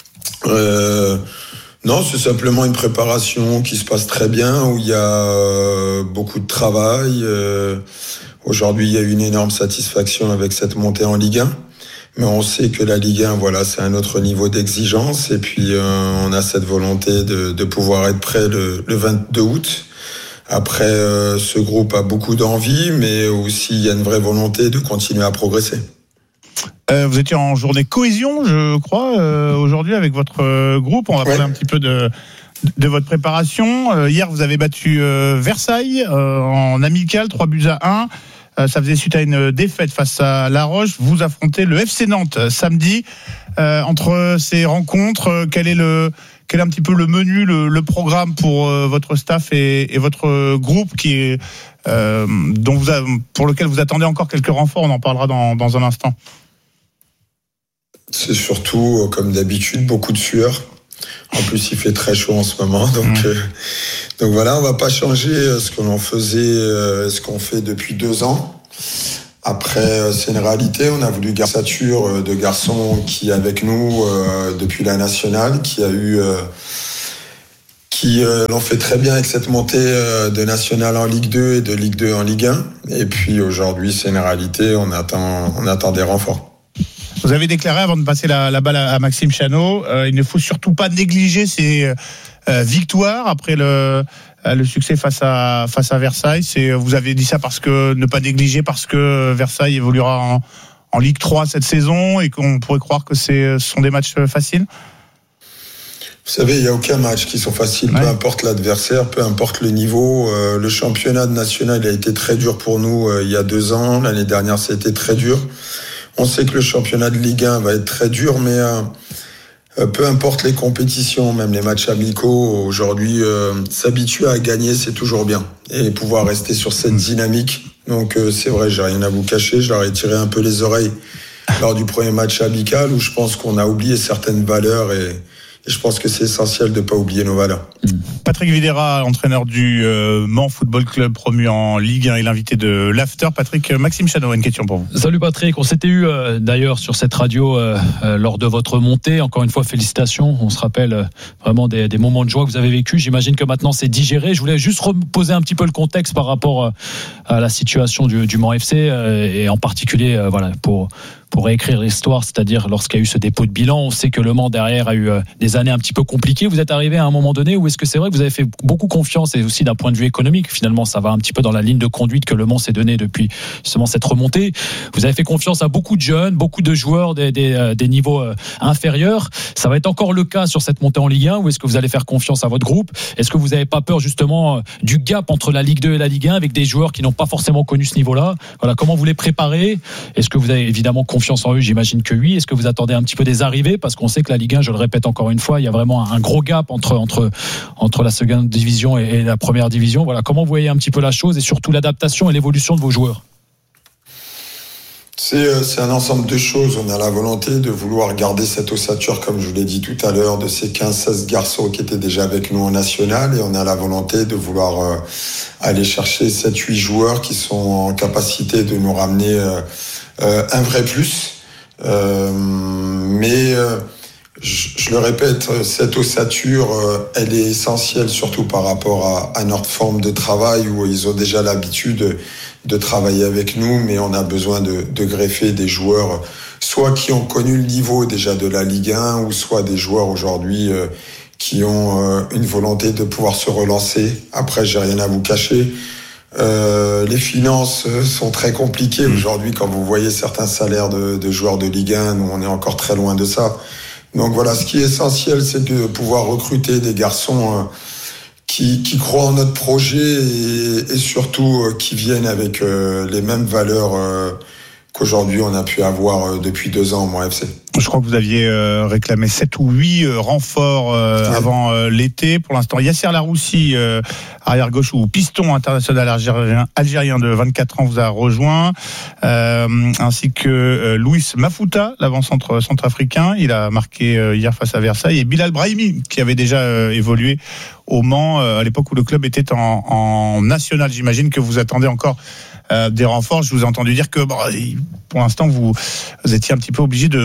Non, c'est simplement une préparation qui se passe très bien, où il y a beaucoup de travail. Aujourd'hui, il y a eu une énorme satisfaction avec cette montée en Ligue 1. Mais on sait que la Ligue 1, voilà, c'est un autre niveau d'exigence. Et puis, on a cette volonté de pouvoir être prêt le 22 août. Après, ce groupe a beaucoup d'envie, mais aussi il y a une vraie volonté de continuer à progresser. Vous étiez en journée cohésion, je crois, aujourd'hui avec votre groupe. On va parler un petit peu de votre préparation. Hier, vous avez battu Versailles en amical, 3-1. Ça faisait suite à une défaite face à La Roche. Vous affrontez le FC Nantes samedi. Entre ces rencontres, quel est un petit peu le menu, le programme pour votre staff et votre groupe pour lequel vous attendez encore quelques renforts? On en parlera dans un instant. C'est surtout, comme d'habitude, beaucoup de sueur. En plus, il fait très chaud en ce moment, donc voilà, on va pas changer ce que l'on faisait, ce qu'on fait depuis 2 ans. Après, c'est une réalité. On a voulu garder la stature de garçon qui est avec nous depuis la nationale, qui l'ont fait très bien avec cette montée de nationale en Ligue 2 et de Ligue 2 en Ligue 1. Et puis aujourd'hui, c'est une réalité. On attend des renforts. Vous avez déclaré avant de passer la balle à Maxime Chanot, il ne faut surtout pas négliger ces victoires après le succès face à Versailles. Vous avez dit ça parce que ne pas négliger parce que Versailles évoluera en Ligue 3 cette saison et qu'on pourrait croire que ce sont des matchs faciles. Vous savez, il n'y a aucun match qui sont faciles, peu importe l'adversaire, peu importe le niveau. Le championnat national a été très dur pour nous il y a 2 ans. L'année dernière, ça a été très dur. On sait que le championnat de Ligue 1 va être très dur, mais peu importe les compétitions, même les matchs amicaux, aujourd'hui, s'habituer à gagner, c'est toujours bien. Et pouvoir rester sur cette dynamique. Donc c'est vrai, j'ai rien à vous cacher, je leur ai tiré un peu les oreilles lors du premier match amical, où je pense qu'on a oublié certaines valeurs et je pense que c'est essentiel de ne pas oublier nos valeurs. Patrick Videra, entraîneur du Mans Football Club promu en Ligue 1 et l'invité de l'After. Patrick, Maxime Chanot, une question pour vous. Salut Patrick, on s'était eu d'ailleurs sur cette radio lors de votre montée. Encore une fois, félicitations. On se rappelle vraiment des moments de joie que vous avez vécu. J'imagine que maintenant c'est digéré. Je voulais juste reposer un petit peu le contexte par rapport à la situation du Mans FC et en particulier pour réécrire l'histoire, c'est-à-dire lorsqu'il y a eu ce dépôt de bilan. On sait que Le Mans derrière a eu des années un petit peu compliquées. Vous êtes arrivé à un moment donné où est-ce que c'est vrai que vous avez fait beaucoup confiance, et aussi d'un point de vue économique, finalement ça va un petit peu dans la ligne de conduite que Le Mans s'est donné depuis justement cette remontée. Vous avez fait confiance à beaucoup de jeunes, beaucoup de joueurs des niveaux inférieurs. Ça va être encore le cas sur cette montée en Ligue 1, ou est-ce que vous allez faire confiance à votre groupe? Est-ce que vous n'avez pas peur justement du gap entre la Ligue 2 et la Ligue 1 avec des joueurs qui n'ont pas forcément connu ce niveau-là? Voilà, comment vous les préparez? Est-ce que vous avez évidemment confiance en eux? J'imagine que oui. Est-ce que vous attendez un petit peu des arrivées? Parce qu'on sait que la Ligue 1, je le répète encore une fois, il y a vraiment un gros gap entre la seconde division et la première division. Voilà, comment vous voyez un petit peu la chose et surtout l'adaptation et l'évolution de vos joueurs? C'est un ensemble de choses. On a la volonté de vouloir garder cette ossature, comme je vous l'ai dit tout à l'heure, de ces 15-16 garçons qui étaient déjà avec nous en national, et on a la volonté de vouloir aller chercher 7-8 joueurs qui sont en capacité de nous ramener un vrai plus. Mais je le répète, cette ossature, elle est essentielle, surtout par rapport à notre forme de travail, où ils ont déjà l'habitude de travailler avec nous, mais on a besoin de greffer des joueurs, soit qui ont connu le niveau déjà de la Ligue 1, ou soit des joueurs aujourd'hui qui ont une volonté de pouvoir se relancer. Après, j'ai rien à vous cacher. Les finances sont très compliquées aujourd'hui. Quand vous voyez certains salaires de joueurs de Ligue 1, nous on est encore très loin de ça. Donc voilà, ce qui est essentiel, c'est de pouvoir recruter des garçons qui croient en notre projet et surtout qui viennent avec les mêmes valeurs qu'aujourd'hui on a pu avoir depuis 2 ans au Mans FC. Je crois que vous aviez réclamé 7 ou 8 renforts avant l'été. Pour l'instant, Yasser Laroussi, arrière gauche ou piston international algérien de 24 ans, vous a rejoint, ainsi que Louis Mafouta, l'avant-centre centrafricain. Il a marqué hier face à Versailles, et Bilal Brahimi, qui avait déjà évolué au Mans à l'époque où le club était en national. J'imagine que vous attendez encore des renforts. Je vous ai entendu dire que pour l'instant vous étiez un petit peu obligé de bricoler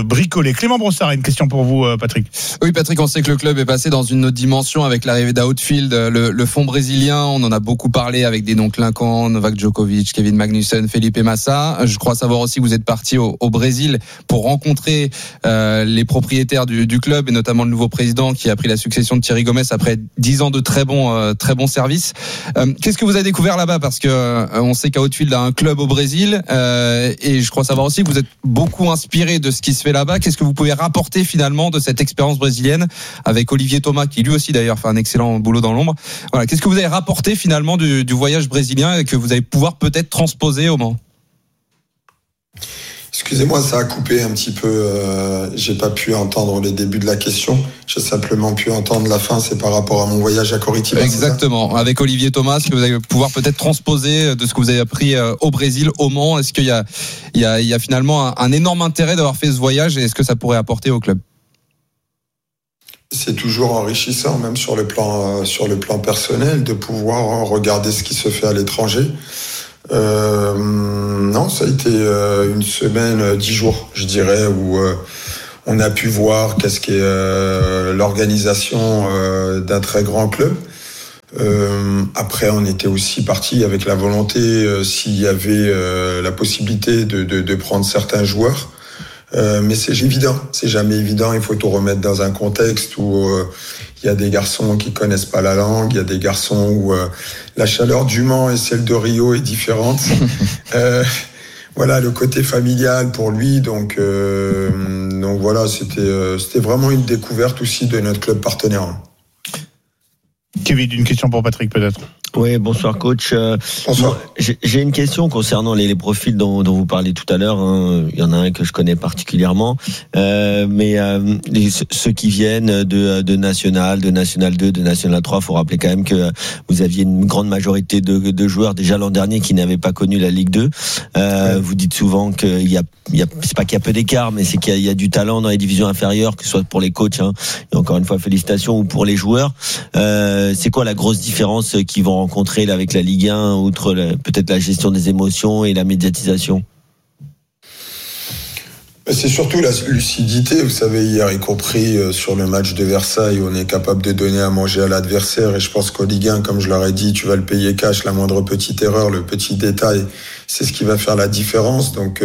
décoller. Clément Brossard a une question pour vous, Patrick. Oui, Patrick, on sait que le club est passé dans une autre dimension avec l'arrivée d'Outfield, le fonds brésilien. On en a beaucoup parlé avec des noms clinquants, Novak Djokovic, Kevin Magnussen, Felipe Massa. Je crois savoir aussi que vous êtes parti au Brésil pour rencontrer les propriétaires du club et notamment le nouveau président qui a pris la succession de Thierry Gomes après 10 ans de très bons services. Qu'est-ce que vous avez découvert là-bas? Parce que on sait qu'Outfield a un club au Brésil et je crois savoir aussi que vous êtes beaucoup inspiré de ce qui se fait là-bas. Qu'est-ce que vous pouvez rapporter finalement de cette expérience brésilienne avec Olivier Thomas qui lui aussi d'ailleurs fait un excellent boulot dans l'ombre. Voilà, qu'est-ce que vous avez rapporté finalement du voyage brésilien et que vous allez pouvoir peut-être transposer au Mans? Excusez-moi, ça a coupé un petit peu. J'ai pas pu entendre les débuts de la question. J'ai simplement pu entendre la fin. C'est par rapport à mon voyage à Coritiba. Exactement. Avec Olivier Thomas, ce que vous allez pouvoir peut-être transposer de ce que vous avez appris au Brésil, au Mans. Est-ce qu'il y a finalement un énorme intérêt d'avoir fait ce voyage et est-ce que ça pourrait apporter au club? C'est toujours enrichissant, même sur le plan personnel, de pouvoir regarder ce qui se fait à l'étranger. Non, ça a été une semaine, 10 jours, je dirais, où on a pu voir qu'est-ce qu'est l'organisation d'un très grand club. Après, on était aussi parti avec la volonté, s'il y avait la possibilité de prendre certains joueurs. Mais c'est jamais évident. Il faut tout remettre dans un contexte où il y a des garçons qui connaissent pas la langue, il y a des garçons où la chaleur du Mans et celle de Rio est différente. Voilà, le côté familial pour lui. Donc voilà, c'était vraiment une découverte aussi de notre club partenaire. Kevin, une question pour Patrick peut-être. Oui, bonsoir coach. Bonsoir. J'ai une question concernant les profils dont vous parlez tout à l'heure. Il y en a un que je connais particulièrement, mais ceux qui viennent de National, de National 2, de National 3, faut rappeler quand même que vous aviez une grande majorité de joueurs déjà l'an dernier qui n'avaient pas connu la Ligue 2. Vous dites souvent qu'il y a c'est pas qu'il y a peu d'écart, mais c'est qu'il y a du talent dans les divisions inférieures, que ce soit pour les coachs, et encore une fois félicitations, ou pour les joueurs. C'est quoi la grosse différence qu'ils vont rencontrer là, avec la Ligue 1, outre peut-être la gestion des émotions et la médiatisation? C'est surtout la lucidité. Vous savez, hier, y compris sur le match de Versailles, on est capable de donner à manger à l'adversaire. Et je pense qu'au Ligue 1, comme je leur ai dit, tu vas le payer cash. La moindre petite erreur, le petit détail, c'est ce qui va faire la différence. Donc,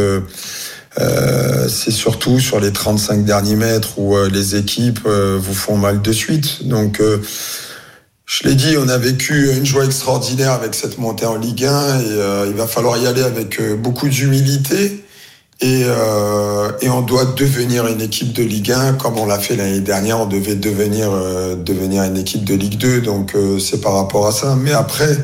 c'est surtout sur les 35 derniers mètres où les équipes vous font mal de suite. Donc, je l'ai dit, on a vécu une joie extraordinaire avec cette montée en Ligue 1 et il va falloir y aller avec beaucoup d'humilité et on doit devenir une équipe de Ligue 1 comme on l'a fait l'année dernière. On devait devenir une équipe de Ligue 2, donc c'est par rapport à ça. Mais après,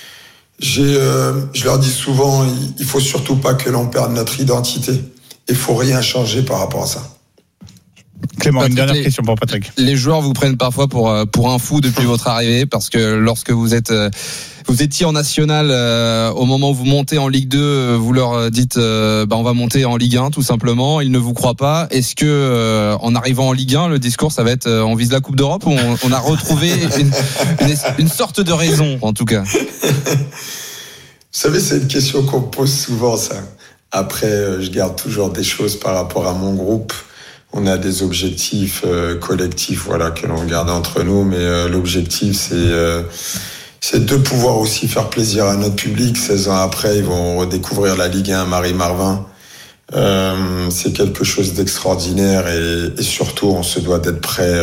je leur dis souvent, il faut surtout pas que l'on perde notre identité. Il faut rien changer par rapport à ça. Clément, Patrick, une dernière question pour Patrick. Les joueurs vous prennent parfois pour un fou depuis votre arrivée, parce que lorsque vous étiez en national, au moment où vous montez en Ligue 2, vous leur dites on va monter en Ligue 1 tout simplement. Ils ne vous croient pas. Est-ce que en arrivant en Ligue 1, le discours ça va être on vise la Coupe d'Europe, ou on a retrouvé une sorte de raison en tout cas? Vous savez, c'est une question qu'on pose souvent, ça. Après, je garde toujours des choses par rapport à mon groupe. On a des objectifs collectifs, voilà, que l'on garde entre nous, mais l'objectif, c'est de pouvoir aussi faire plaisir à notre public. 16 ans après, ils vont redécouvrir la Ligue 1 Marie-Marvin. C'est quelque chose d'extraordinaire et surtout, on se doit d'être prêt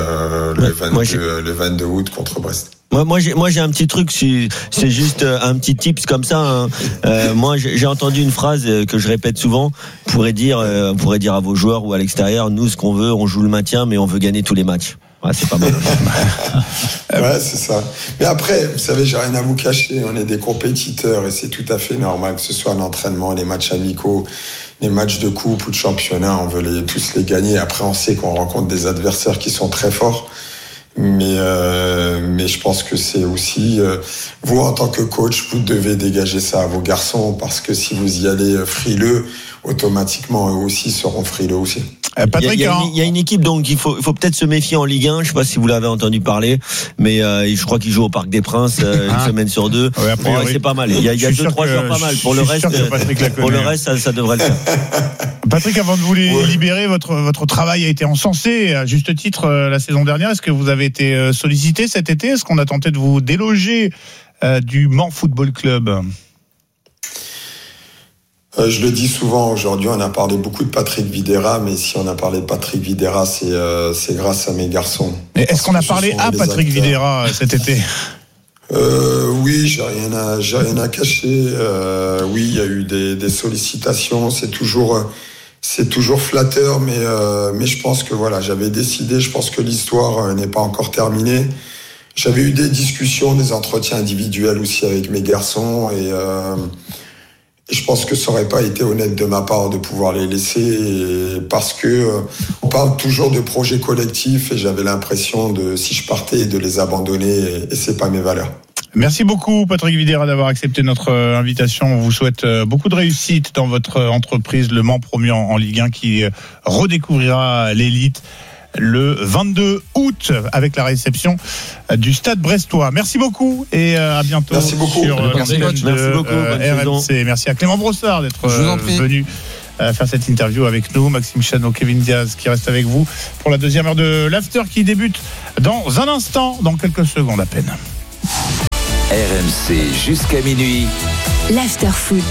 le 22 août contre Brest. Moi j'ai un petit truc, c'est juste un petit tips comme ça. Moi j'ai entendu une phrase que je répète souvent. On pourrait dire à vos joueurs ou à l'extérieur, nous ce qu'on veut, on joue le maintien, mais on veut gagner tous les matchs. Ouais, c'est pas mal. Ouais, c'est ça. Mais après, vous savez, j'ai rien à vous cacher. On est des compétiteurs et c'est tout à fait normal que ce soit l'entraînement, les matchs amicaux, les matchs de coupe ou de championnat. On veut tous les gagner. Après, on sait qu'on rencontre des adversaires qui sont très forts. Mais je pense que c'est aussi vous en tant que coach, vous devez dégager ça à vos garçons, parce que si vous y allez frileux, automatiquement eux aussi seront frileux aussi. Patrick, il y a une équipe donc il faut peut-être se méfier en Ligue 1. Je ne sais pas si vous l'avez entendu parler, mais je crois qu'il joue au Parc des Princes une semaine sur 2. Ouais, c'est pas mal. Il y a 2-3 joueurs pas mal. Pour le reste, ça devrait le faire. Patrick, avant de vous libérer, votre travail a été encensé à juste titre la saison dernière. Est-ce que vous avez été sollicité cet été ? Est-ce qu'on a tenté de vous déloger du Mans Football Club ? Je le dis souvent, aujourd'hui on a parlé beaucoup de Patrick Vieira, mais si on a parlé de Patrick Vieira, c'est grâce à mes garçons. Et est-ce qu'on a parlé à Patrick Vieira cet été ? Oui, j'ai rien à cacher. Oui, il y a eu des sollicitations, c'est toujours flatteur, mais je pense que voilà, j'avais décidé, je pense que l'histoire n'est pas encore terminée. J'avais eu des discussions, des entretiens individuels aussi avec mes garçons et je pense que ça aurait pas été honnête de ma part de pouvoir les laisser parce que on parle toujours de projets collectifs et j'avais l'impression si je partais de les abandonner et c'est pas mes valeurs. Merci beaucoup Patrick Vieira d'avoir accepté notre invitation. On vous souhaite beaucoup de réussite dans votre entreprise Le Mans promu en Ligue 1 qui redécouvrira l'élite le 22 août avec la réception du Stade Brestois. Merci beaucoup et à bientôt. Merci beaucoup. Sur RMC. Merci à Clément Brossard d'être venu faire cette interview avec nous. Maxime Chano, Kevin Diaz qui reste avec vous pour la deuxième heure de l'After qui débute dans un instant, dans quelques secondes à peine. RMC jusqu'à minuit. L'After Foot.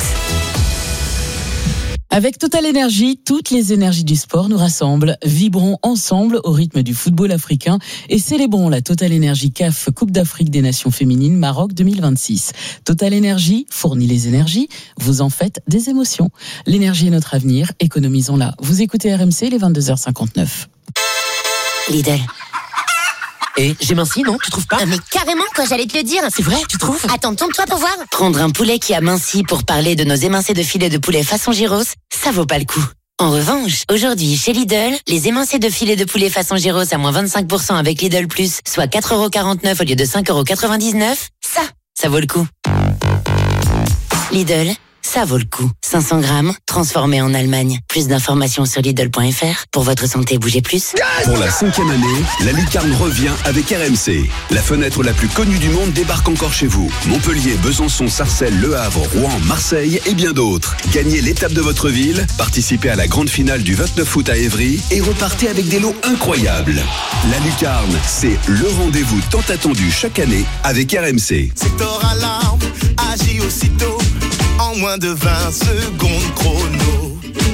Avec Total Énergie, toutes les énergies du sport nous rassemblent. Vibrons ensemble au rythme du football africain et célébrons la Total Énergie CAF Coupe d'Afrique des Nations Féminines Maroc 2026. Total Énergie fournit les énergies, vous en faites des émotions. L'énergie est notre avenir, économisons-la. Vous écoutez RMC, les 22h59. Lidl. Et j'ai minci, non ? Tu trouves pas ? Mais carrément, quoi, j'allais te le dire. C'est vrai, tu trouves ? Attends, tourne-toi pour voir. Prendre un poulet qui a minci pour parler de nos émincés de filet de poulet façon gyros, ça vaut pas le coup. En revanche, aujourd'hui, chez Lidl, les émincés de filet de poulet façon gyros à moins 25% avec Lidl+, soit 4,49€ au lieu de 5,99€, ça vaut le coup. Lidl, ça vaut le coup. 500 grammes, transformé en Allemagne. Plus d'informations sur Lidl.fr. Pour votre santé, bougez plus. Pour la 5e année, la lucarne revient avec RMC. La fenêtre la plus connue du monde débarque encore chez vous. Montpellier, Besançon, Sarcelles, Le Havre, Rouen, Marseille et bien d'autres. Gagnez l'étape de votre ville, participez à la grande finale du 29 août à Évry et repartez avec des lots incroyables. La lucarne, c'est le rendez-vous tant attendu chaque année avec RMC. Secteur alarme, agit aussitôt. En moins de 20 secondes chrono.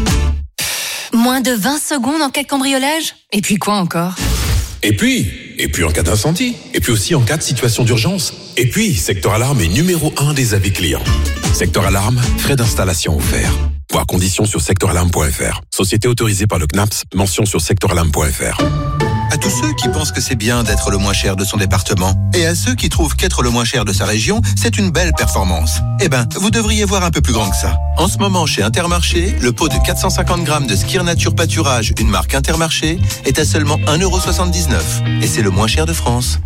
Moins de 20 secondes en cas de cambriolage ? Et puis quoi encore ? Et puis en cas d'incendie. Et puis aussi en cas de situation d'urgence. Et puis, Secteur Alarme est numéro 1 des avis clients. Secteur Alarme, frais d'installation offerts. Voir conditions sur secteuralarme.fr. Société autorisée par le CNAPS, mention sur secteuralarme.fr. À tous ceux qui pensent que c'est bien d'être le moins cher de son département et à ceux qui trouvent qu'être le moins cher de sa région, c'est une belle performance. Eh ben, vous devriez voir un peu plus grand que ça. En ce moment, chez Intermarché, le pot de 450 grammes de Skir Nature Pâturage, une marque Intermarché, est à seulement 1,79€. Et c'est le moins cher de France.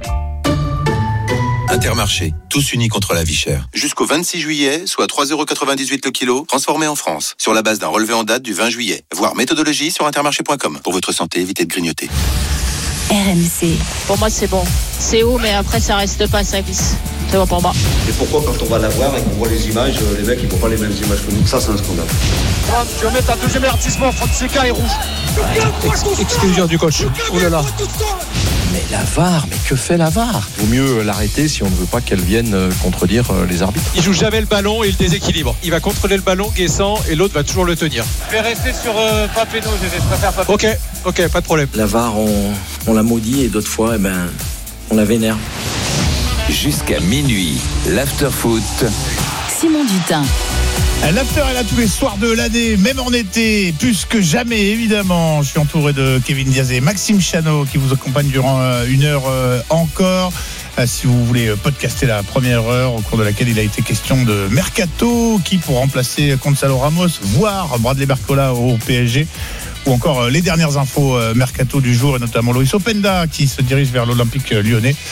Intermarché, tous unis contre la vie chère. Jusqu'au 26 juillet, soit 3,98€ le kilo, transformé en France, sur la base d'un relevé en date du 20 juillet. Voir méthodologie sur intermarché.com. Pour votre santé, évitez de grignoter. RMC. Pour moi, c'est bon. C'est haut, mais après, ça reste pas, ça glisse. C'est bon pour moi. Et pourquoi, quand on va la voir et qu'on voit les images, les mecs, ils voient pas les mêmes images que nous ? Ça, c'est un scandale. Tu vas mettre un deuxième avertissement, Fonseca est rouge. Exclusion du coach. Oh là là. Mais la VAR, mais que fait la VAR ? Vaut mieux l'arrêter si on ne veut pas qu'elle vienne contredire les arbitres. Il joue jamais le ballon et il déséquilibre. Il va contrôler le ballon, Guessant, et l'autre va toujours le tenir. Je vais rester sur Papeno, je préfère Papeno. Ok, pas de problème. La VAR, on la maudit et d'autres fois, on la vénère. Jusqu'à minuit, l'Afterfoot. Simon Dutin. L'After est là tous les soirs de l'année, même en été, plus que jamais évidemment. Je suis entouré de Kevin Diaz et Maxime Chano qui vous accompagnent durant une heure encore. Si vous voulez podcaster la première heure au cours de laquelle il a été question de Mercato, qui pour remplacer Gonzalo Ramos, voire Bradley Barcola au PSG, ou encore les dernières infos Mercato du jour et notamment Loïs Openda qui se dirige vers l'Olympique lyonnais.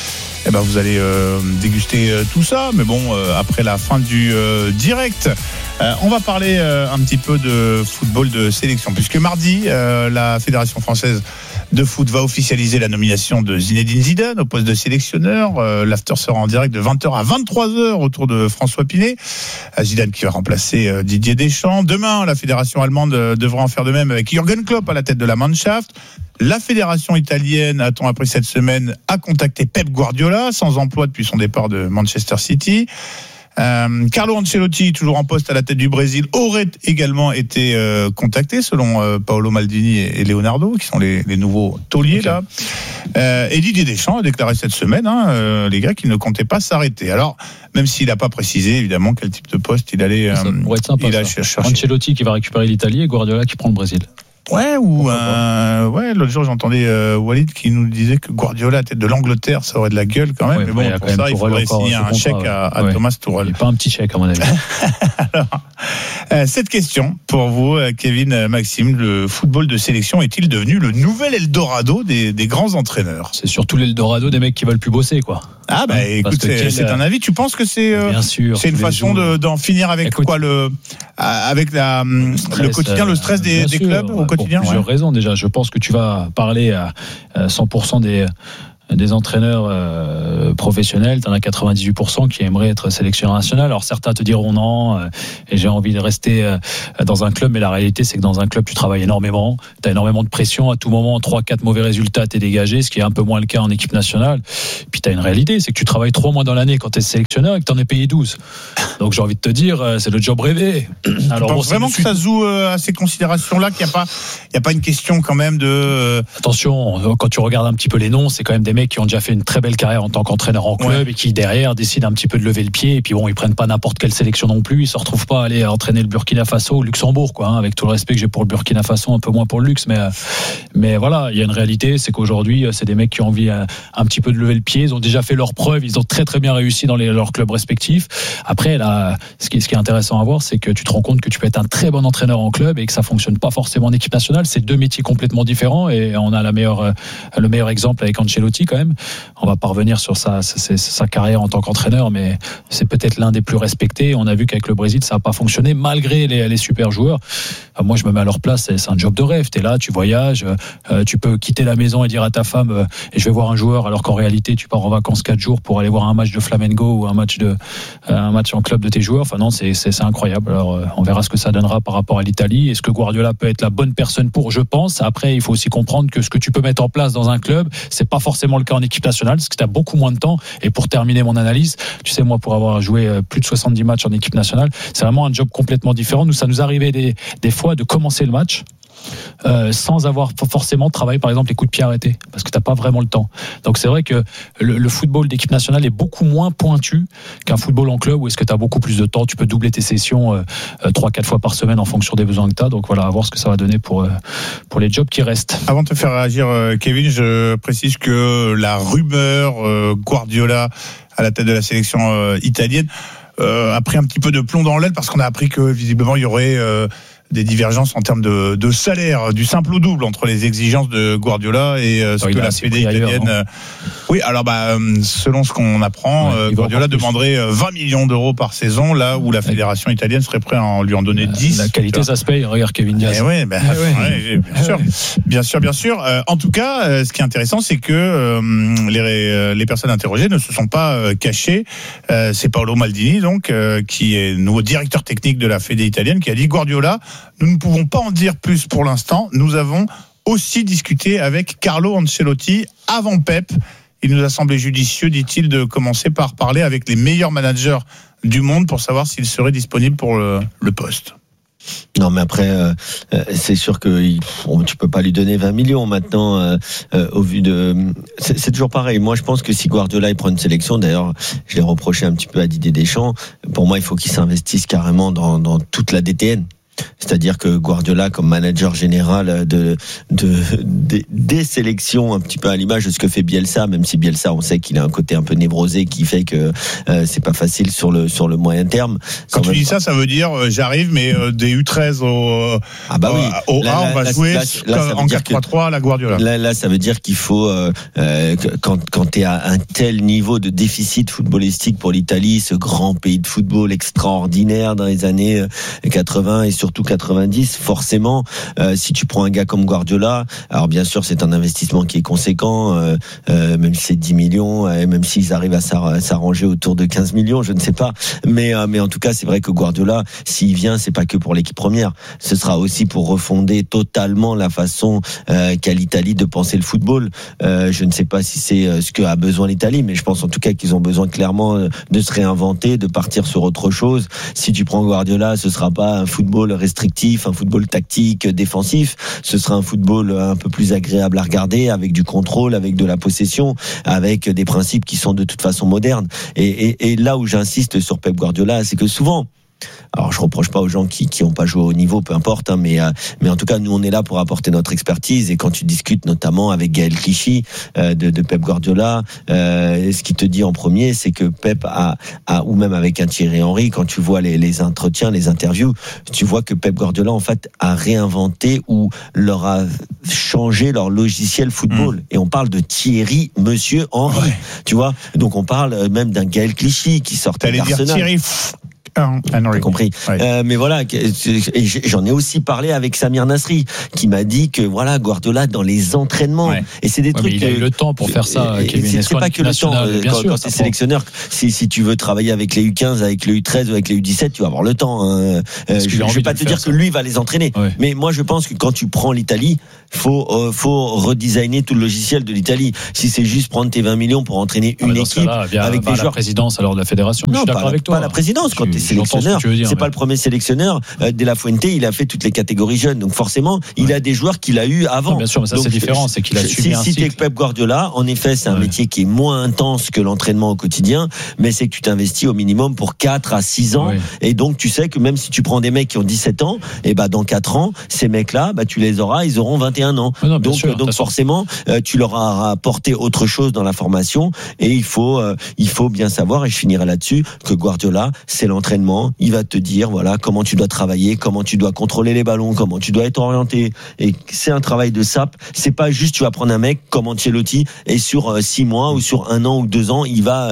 vous allez déguster tout ça. Mais bon, après la fin du direct, on va parler un petit peu de football de sélection, puisque mardi, la Fédération française de foot va officialiser la nomination de Zinedine Zidane au poste de sélectionneur. L'after sera en direct de 20h à 23h autour de François Pinet. Zidane qui va remplacer Didier Deschamps. Demain, la fédération allemande devra en faire de même avec Jürgen Klopp à la tête de la Mannschaft. La fédération italienne, a-t-on appris cette semaine, a contacté Pep Guardiola, sans emploi depuis son départ de Manchester City. Carlo Ancelotti, toujours en poste à la tête du Brésil, aurait également été contacté, selon Paolo Maldini et Leonardo, qui sont les nouveaux tauliers là. Et Didier Deschamps a déclaré cette semaine, les gars, qu'il ne comptait pas s'arrêter. Alors, même s'il n'a pas précisé évidemment quel type de poste il allait chercher. Ancelotti qui va récupérer l'Italie et Guardiola qui prend le Brésil. Ouais, l'autre jour j'entendais Walid qui nous disait que Guardiola à tête de l'Angleterre, ça aurait de la gueule quand même. Ouais, mais bon, pour ça, il faudrait signer un chèque à Thomas Tuchel. Pas un petit chèque à mon avis. Alors, cette question pour vous, Kevin, Maxime, le football de sélection est-il devenu le nouvel Eldorado des grands entraîneurs? C'est surtout l'Eldorado des mecs qui veulent plus bosser, quoi. Ah écoute, c'est un avis. Tu penses que c'est une façon d'en finir avec avec le quotidien, le stress des clubs au quotidien? Pour plusieurs raisons déjà. Je pense que tu vas parler à 100% des entraîneurs professionnels, t'en as 98% qui aimeraient être sélectionneurs nationaux. Alors certains te diront non, et j'ai envie de rester dans un club, mais la réalité c'est que dans un club tu travailles énormément, t'as énormément de pression, à tout moment 3-4 mauvais résultats t'es dégagé, ce qui est un peu moins le cas en équipe nationale. Puis t'as une réalité, c'est que tu travailles 3 mois dans l'année quand t'es sélectionneur et que t'en es payé 12. Donc j'ai envie de te dire, c'est le job rêvé. Alors, tu penses vraiment que ça joue à ces considérations-là, qu'il n'y a pas une question quand même de... Attention, quand tu regardes un petit peu les noms, c'est quand même des mecs qui ont déjà fait une très belle carrière en tant qu'entraîneur en club et qui derrière décident un petit peu de lever le pied, et puis bon, ils prennent pas n'importe quelle sélection non plus, ils se retrouvent pas à aller entraîner le Burkina Faso ou le Luxembourg, quoi, avec tout le respect que j'ai pour le Burkina Faso, un peu moins pour le Luxe, mais voilà, il y a une réalité, c'est qu'aujourd'hui c'est des mecs qui ont envie un petit peu de lever le pied, ils ont déjà fait leurs preuves, ils ont très très bien réussi dans leurs clubs respectifs. Après là, ce qui est intéressant à voir, c'est que tu te rends compte que tu peux être un très bon entraîneur en club et que ça fonctionne pas forcément en équipe nationale. C'est 2 métiers complètement différents, et on a le meilleur exemple avec Ancelotti quand même. On va pas revenir sur sa carrière en tant qu'entraîneur, mais c'est peut-être l'un des plus respectés. On a vu qu'avec le Brésil, ça n'a pas fonctionné malgré les super joueurs. Moi, je me mets à leur place, c'est un job de rêve. T'es là, tu voyages, tu peux quitter la maison et dire à ta femme et je vais voir un joueur, alors qu'en réalité, tu pars en vacances 4 jours pour aller voir un match de Flamengo ou un match en club de tes joueurs. Enfin non, c'est incroyable. Alors, on verra ce que ça donnera par rapport à l'Italie. Est-ce que Guardiola peut être la bonne personne pour? Je pense. Après, il faut aussi comprendre que ce que tu peux mettre en place dans un club, c'est pas forcément le cas en équipe nationale, parce que tu as beaucoup moins de temps. Et pour terminer mon analyse, tu sais, moi, pour avoir joué plus de 70 matchs en équipe nationale, c'est vraiment un job complètement différent. Nous, ça nous arrivait des fois de commencer le match sans avoir forcément travaillé par exemple les coups de pied arrêtés, parce que t'as pas vraiment le temps. Donc c'est vrai que le football d'équipe nationale est beaucoup moins pointu qu'un football en club, où est-ce que t'as beaucoup plus de temps, tu peux doubler tes sessions 3-4 fois par semaine en fonction des besoins que t'as. Donc voilà, à voir ce que ça va donner pour les jobs qui restent. Avant de te faire réagir, Kevin, je précise que la rumeur Guardiola à la tête de la sélection italienne a pris un petit peu de plomb dans l'aile, parce qu'on a appris que visiblement il y aurait des divergences en termes de salaire, du simple au double entre les exigences de Guardiola et ce que la Fédé italienne. Oui, alors selon ce qu'on apprend, Guardiola demanderait 20 millions d'euros par saison, là où la fédération italienne serait prête à lui en donner 10. La qualité, ça se paye. Regarde Kevin Diaz. Bien sûr. En tout cas, ce qui est intéressant, c'est que les personnes interrogées ne se sont pas cachées. C'est Paolo Maldini, donc, qui est nouveau directeur technique de la Fédé italienne, qui a dit: Guardiola, nous ne pouvons pas en dire plus pour l'instant. Nous avons aussi discuté avec Carlo Ancelotti avant Pep. Il nous a semblé judicieux, dit-il, de commencer par parler avec les meilleurs managers du monde pour savoir s'il serait disponible pour le poste. Non, mais après, c'est sûr que tu peux pas lui donner 20 millions maintenant, au vu de. C'est toujours pareil. Moi, je pense que si Guardiola il prend une sélection, d'ailleurs, je l'ai reproché un petit peu à Didier Deschamps. Pour moi, il faut qu'il s'investisse carrément dans toute la DTN. C'est-à-dire que Guardiola, comme manager général des sélections, un petit peu à l'image de ce que fait Bielsa, même si Bielsa, on sait qu'il a un côté un peu névrosé qui fait que c'est pas facile sur le moyen terme. Quand tu dis ça veut dire j'arrive, mais des U13 au A, on va jouer en 4-3-3 à la Guardiola. Là, ça veut dire qu'il faut quand tu es à un tel niveau de déficit footballistique pour l'Italie, ce grand pays de football extraordinaire dans les années 80 et surtout 90, forcément, si tu prends un gars comme Guardiola, alors bien sûr c'est un investissement qui est conséquent, même si c'est 10 millions, et même s'ils arrivent à s'arranger autour de 15 millions, je ne sais pas, mais en tout cas c'est vrai que Guardiola, s'il vient, c'est pas que pour l'équipe première, ce sera aussi pour refonder totalement la façon qu'a l'Italie de penser le football. Je ne sais pas si c'est ce que a besoin l'Italie, mais je pense en tout cas qu'ils ont besoin clairement de se réinventer, de partir sur autre chose. Si tu prends Guardiola, ce sera pas un football restrictif, un football tactique, défensif. Ce sera un football un peu plus agréable à regarder, avec du contrôle, avec de la possession, avec des principes qui sont de toute façon modernes. Et là où j'insiste sur Pep Guardiola, c'est que souvent, alors je reproche pas aux gens qui ont pas joué au niveau, peu importe, hein, mais en tout cas nous on est là pour apporter notre expertise. Et quand tu discutes notamment avec Gaël Clichy de Pep Guardiola, ce qu'il te dit en premier, c'est que Pep a ou même avec un Thierry Henry, quand tu vois les entretiens, les interviews, tu vois que Pep Guardiola en fait a réinventé ou leur a changé leur logiciel football. Et on parle de Thierry Monsieur Henry, tu vois. Donc on parle même d'un Gaël Clichy qui sortait d'Arsenal. T'as compris. Mais voilà, et j'en ai aussi parlé avec Samir Nasri, qui m'a dit que voilà, Guardiola dans les entraînements, et c'est des trucs. Mais il a eu le temps pour faire ça. C'est pas que le temps. Quand t'es sélectionneur, si tu veux travailler avec les U15, avec le U13 ou avec les U17, tu vas avoir le temps. Je vais pas te dire que lui va les entraîner, mais moi je pense que quand tu prends l'Italie, faut redesigner tout le logiciel de l'Italie. Si c'est juste prendre tes 20 millions pour entraîner une équipe avec des joueurs. La présidence alors de la fédération. Non, pas la présidence. Quand t'es sélectionneur, c'est pas le premier sélectionneur. De La Fuente, il a fait toutes les catégories jeunes, donc forcément, il a des joueurs qu'il a eu avant. Non, bien sûr, mais ça donc, c'est différent, c'est qu'il a suivi un cycle. Si t'es Pep Guardiola, en effet, c'est un métier qui est moins intense que l'entraînement au quotidien, mais c'est que tu t'investis au minimum pour 4 à 6 ans, et donc tu sais que même si tu prends des mecs qui ont 17 ans, et dans 4 ans, ces mecs-là, tu les auras, ils auront 21 ans. Non, donc forcément, tu leur as apporté autre chose dans la formation, et il faut bien savoir, et je finirai là-dessus, que Guardiola, c'est l'entraînement. Il va te dire voilà comment tu dois travailler, comment tu dois contrôler les ballons, comment tu dois être orienté. Et c'est un travail de sape. C'est pas juste tu vas prendre un mec comme Ancelotti et sur 6 mois ou sur 1 an ou 2 ans, il va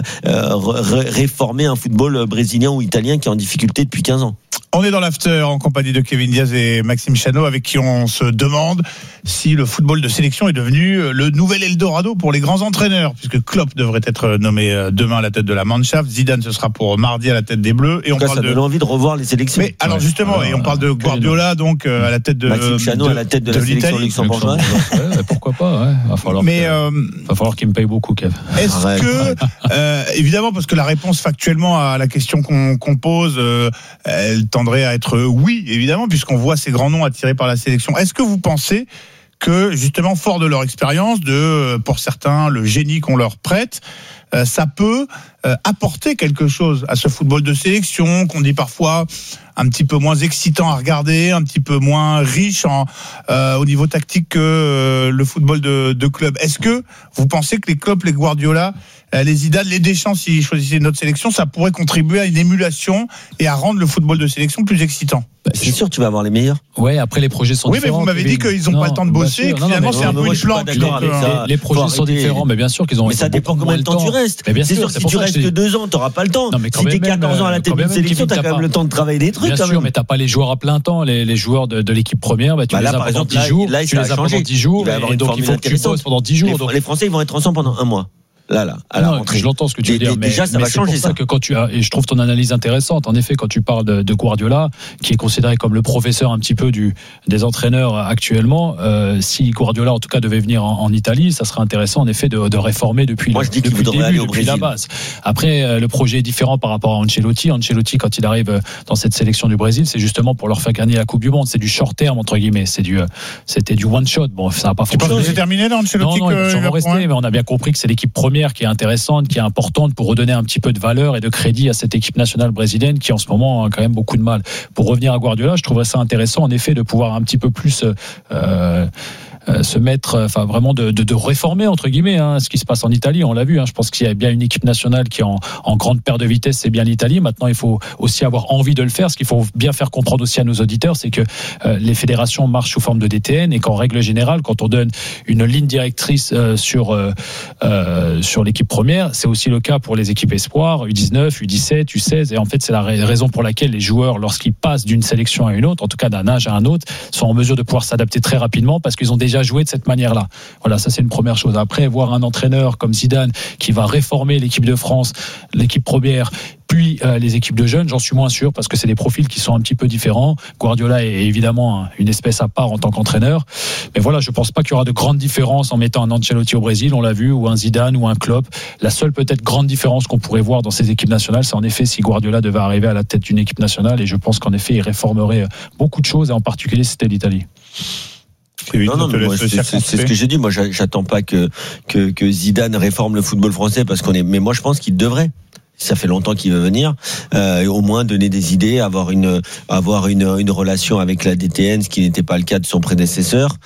réformer un football brésilien ou italien qui est en difficulté depuis 15 ans. On est dans l'after en compagnie de Kevin Diaz et Maxime Chano, avec qui on se demande si le football de sélection est devenu le nouvel Eldorado pour les grands entraîneurs, puisque Klopp devrait être nommé demain à la tête de la Mannschaft, Zidane ce sera pour mardi à la tête des Bleus, et on parle ça donne envie de revoir les sélections. Mais alors justement, et on parle de Guardiola donc à la tête de Maxime Chano à la tête de la sélection luxembourgeoise. Pourquoi pas, va falloir qu'il me paye beaucoup, Kev. Est-ce que évidemment, parce que la réponse factuellement à la question qu'on pose, elle tendrait à être oui, évidemment, puisqu'on voit ces grands noms attirés par la sélection. Est-ce que vous pensez que, justement, fort de leur expérience, pour certains, le génie qu'on leur prête, ça peut apporter quelque chose à ce football de sélection, qu'on dit parfois un petit peu moins excitant à regarder, un petit peu moins riche au niveau tactique que le football de club. Est-ce que vous pensez que les Klopp, les Guardiola, les Zidane, les Deschamps, s'ils choisissaient notre sélection, ça pourrait contribuer à une émulation et à rendre le football de sélection plus excitant? C'est sûr, tu vas avoir les meilleurs. Ouais, après les projets sont différents. Oui, mais vous m'avez dit qu'ils n'ont pas le temps de bosser, et que finalement c'est un peu une planque. Les projets sont différents, mais bien sûr qu'ils ont. Mais ça dépend combien de temps tu restes. C'est sûr que si tu restes que 2 ans, tu n'auras pas le temps. Si tu es 14 ans à la tête d'une sélection, tu as quand même le temps de travailler des trucs. Bien sûr, mais tu n'as pas les joueurs à plein temps. Les joueurs de l'équipe première, tu les as pendant 10 jours. Tu les as pendant 10 jours, et donc il faut que tu bosses pendant 10 jours. Les Français, ils vont être ensemble pendant 1 mois. Là, à la rentrée. Je l'entends ce que tu veux dire, mais déjà ça va changer ça. Que quand et je trouve ton analyse intéressante. En effet, quand tu parles de Guardiola, qui est considéré comme le professeur un petit peu des entraîneurs actuellement, si Guardiola en tout cas devait venir en Italie, ça serait intéressant en effet de réformer depuis le début, depuis la base. Après, le projet est différent par rapport à Ancelotti. Ancelotti, quand il arrive dans cette sélection du Brésil, c'est justement pour leur faire gagner la Coupe du Monde. C'est du short terme entre guillemets. C'était du one shot. Bon, ça n'a pas fonctionné. C'est terminé là, Ancelotti. Non, il peut sûrement rester, mais on a bien compris que c'est l'équipe première première qui est intéressante, qui est importante pour redonner un petit peu de valeur et de crédit à cette équipe nationale brésilienne qui en ce moment a quand même beaucoup de mal. Pour revenir à Guardiola, je trouverais ça intéressant en effet de pouvoir un petit peu plus se mettre, enfin vraiment de réformer entre guillemets ce qui se passe en Italie. On l'a vu. Je pense qu'il y a bien une équipe nationale qui est en grande paire de vitesse, c'est bien l'Italie. Maintenant, il faut aussi avoir envie de le faire. Ce qu'il faut bien faire comprendre aussi à nos auditeurs, c'est que les fédérations marchent sous forme de DTN et qu'en règle générale, quand on donne une ligne directrice sur l'équipe première, c'est aussi le cas pour les équipes espoirs, U19, U17, U16. Et en fait, c'est la raison pour laquelle les joueurs, lorsqu'ils passent d'une sélection à une autre, en tout cas d'un âge à un autre, sont en mesure de pouvoir s'adapter très rapidement parce qu'ils ont déjà joué de cette manière-là. Voilà, ça c'est une première chose. Après, voir un entraîneur comme Zidane qui va réformer l'équipe de France, l'équipe première, puis les équipes de jeunes, j'en suis moins sûr parce que c'est des profils qui sont un petit peu différents. Guardiola est évidemment une espèce à part en tant qu'entraîneur. Mais voilà, je pense pas qu'il y aura de grandes différences en mettant un Ancelotti au Brésil, on l'a vu, ou un Zidane ou un Klopp. La seule peut-être grande différence qu'on pourrait voir dans ces équipes nationales, c'est en effet si Guardiola devait arriver à la tête d'une équipe nationale, et je pense qu'en effet il réformerait beaucoup de choses, et en particulier c'était l'Italie. Non, mais moi, c'est ce que j'ai dit. Moi, j'attends pas que Zidane réforme le football français mais moi, je pense qu'il devrait. Ça fait longtemps qu'il veut venir, au moins donner des idées, avoir une relation avec la DTN, ce qui n'était pas le cas de son prédécesseur,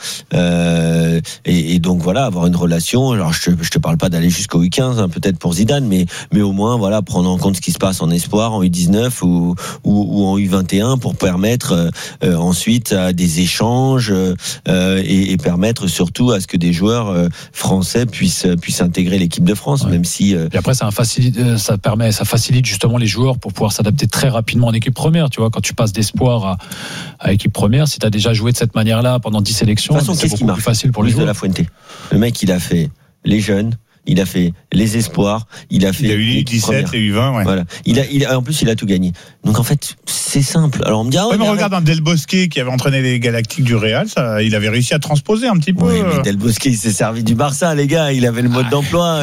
et donc voilà, avoir une relation. Alors je te parle pas d'aller jusqu'au U15 peut-être pour Zidane, mais au moins voilà, prendre en compte ce qui se passe en espoir, en U19 ou en U21 pour permettre ensuite à des échanges et permettre surtout à ce que des joueurs français puissent intégrer l'équipe de France, même si. Et après ça facilite justement les joueurs pour pouvoir s'adapter très rapidement en équipe première. Tu vois, quand tu passes d'espoir à équipe première, si tu as déjà joué de cette manière-là pendant 10 sélections, de toute façon, c'est beaucoup plus facile pour les joueurs. De la Fuente. Le mec, il a fait les jeunes, il a fait les espoirs, il a eu U17 et U20, ouais. Voilà. En plus, il a tout gagné. Donc en fait, c'est simple. Alors on me dit, mais regarde un Del Bosque qui avait entraîné les Galactiques du Real, il avait réussi à transposer un petit peu. Oui, mais Del Bosque, il s'est servi du Barça, les gars. Il avait le mode d'emploi.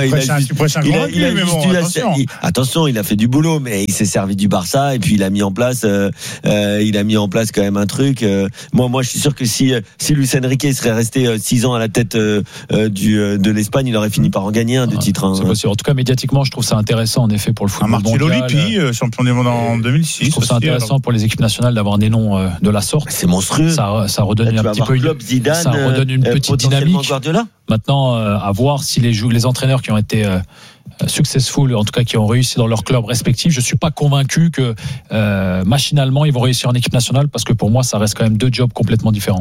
Attention, il a fait du boulot, mais il s'est servi du Barça et puis il a mis en place quand même un truc. Moi, je suis sûr que si Luis Enrique serait resté 6 ans à la tête de l'Espagne, il aurait fini par en gagner un de titres. C'est possible. En tout cas, médiativement, je trouve ça intéressant en effet pour le football mondial. Marcello Lippi, champion du monde en 2006. Je trouve ça intéressant pour les équipes nationales d'avoir des noms de la sorte. C'est monstrueux. Ça redonne un petit peu une petite dynamique. Maintenant, à voir si les entraîneurs qui ont été successful, en tout cas qui ont réussi dans leur club respectif, je suis pas convaincu que machinalement ils vont réussir en équipe nationale, parce que pour moi ça reste quand même deux jobs complètement différents.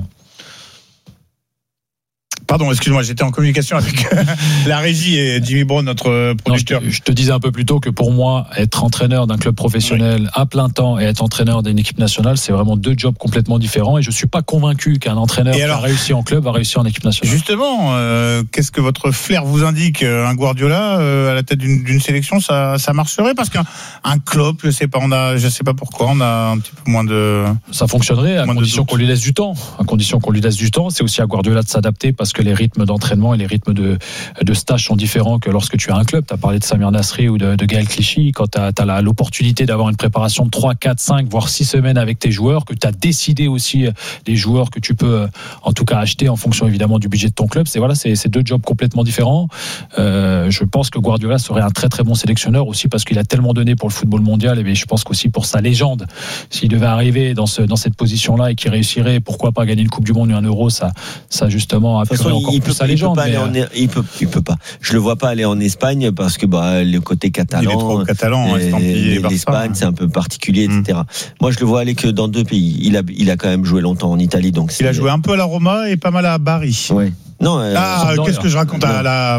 Pardon, excuse-moi, j'étais en communication avec la régie et Jimmy Brown, notre producteur. Je te disais un peu plus tôt que pour moi, être entraîneur d'un club professionnel à plein temps et être entraîneur d'une équipe nationale, c'est vraiment deux jobs complètement différents, et je suis pas convaincu qu'un entraîneur qui a réussi en club va réussir en équipe nationale. Justement, qu'est-ce que votre flair vous indique? Un Guardiola à la tête d'une sélection, ça marcherait? Parce qu'un club, je sais pas pourquoi, on a un petit peu moins de... Ça fonctionnerait à condition qu'on lui laisse du temps. À condition qu'on lui laisse du temps. C'est aussi à Guardiola de s'adapter, parce que les rythmes d'entraînement et les rythmes de stage sont différents que lorsque tu as un club. Tu as parlé de Samir Nasri ou de Gaël Clichy. Quand tu as l'opportunité d'avoir une préparation de 3, 4, 5, voire 6 semaines avec tes joueurs, que tu as décidé aussi des joueurs que tu peux en tout cas acheter en fonction évidemment du budget de ton club. C'est deux jobs complètement différents. Je pense que Guardiola serait un très très bon sélectionneur aussi, parce qu'il a tellement donné pour le football mondial, et je pense qu'aussi pour sa légende. S'il devait arriver dans cette position-là et qu'il réussirait, pourquoi pas gagner une Coupe du Monde ou un Euro, ça justement appuierait encore plus sa légende. Il peut pas. Je le vois pas aller en Espagne, parce que le côté catalan, il est trop catalan, l'Espagne, c'est un peu particulier, etc. Moi, je le vois aller que dans 2 pays. Il a quand même joué longtemps en Italie, donc il a joué un peu à la Roma et pas mal à Bari. Ouais. Non, qu'est-ce que je raconte à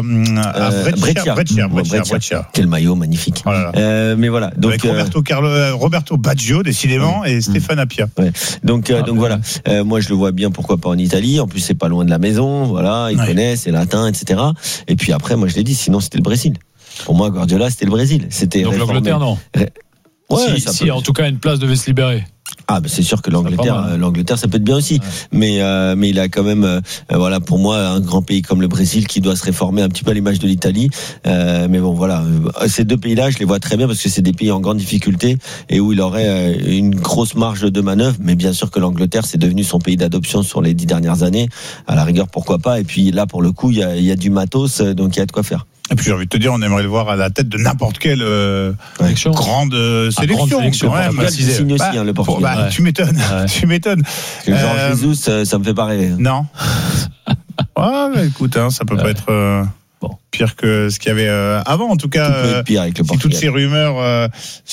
Brescia. Quel maillot magnifique. Mais voilà. Donc avec Roberto Baggio décidément, et Stéphane Appia. Ouais. Donc voilà. Moi je le vois bien, pourquoi pas en Italie. En plus c'est pas loin de la maison. Voilà, il connaît, c'est latin, etc. Et puis après, moi je l'ai dit, sinon c'était le Brésil. Pour moi, Guardiola c'était le Brésil. Donc l'Angleterre, non. Ouais, si en tout cas une place devait se libérer. C'est sûr que l'Angleterre ça peut être bien aussi, mais il a quand même pour moi un grand pays comme le Brésil qui doit se réformer un petit peu à l'image de l'Italie, mais bon voilà, ces 2 pays-là je les vois très bien, parce que c'est des pays en grande difficulté et où il aurait une grosse marge de manœuvre. Mais bien sûr que l'Angleterre c'est devenu son pays d'adoption sur les 10 dernières années, à la rigueur pourquoi pas, et puis là pour le coup il y a du matos, donc il y a de quoi faire. Et puis j'ai envie de te dire, on aimerait le voir à la tête de n'importe quelle grande sélection. Quand même. Signe aussi, le Portugal. Tu m'étonnes. Tu m'étonnes. Genre Jesus, ça me fait pas rêver. Non. Écoute, ça peut pas être pire que ce qu'il y avait avant. En tout cas, tout peut être pire avec le si toutes ces rumeurs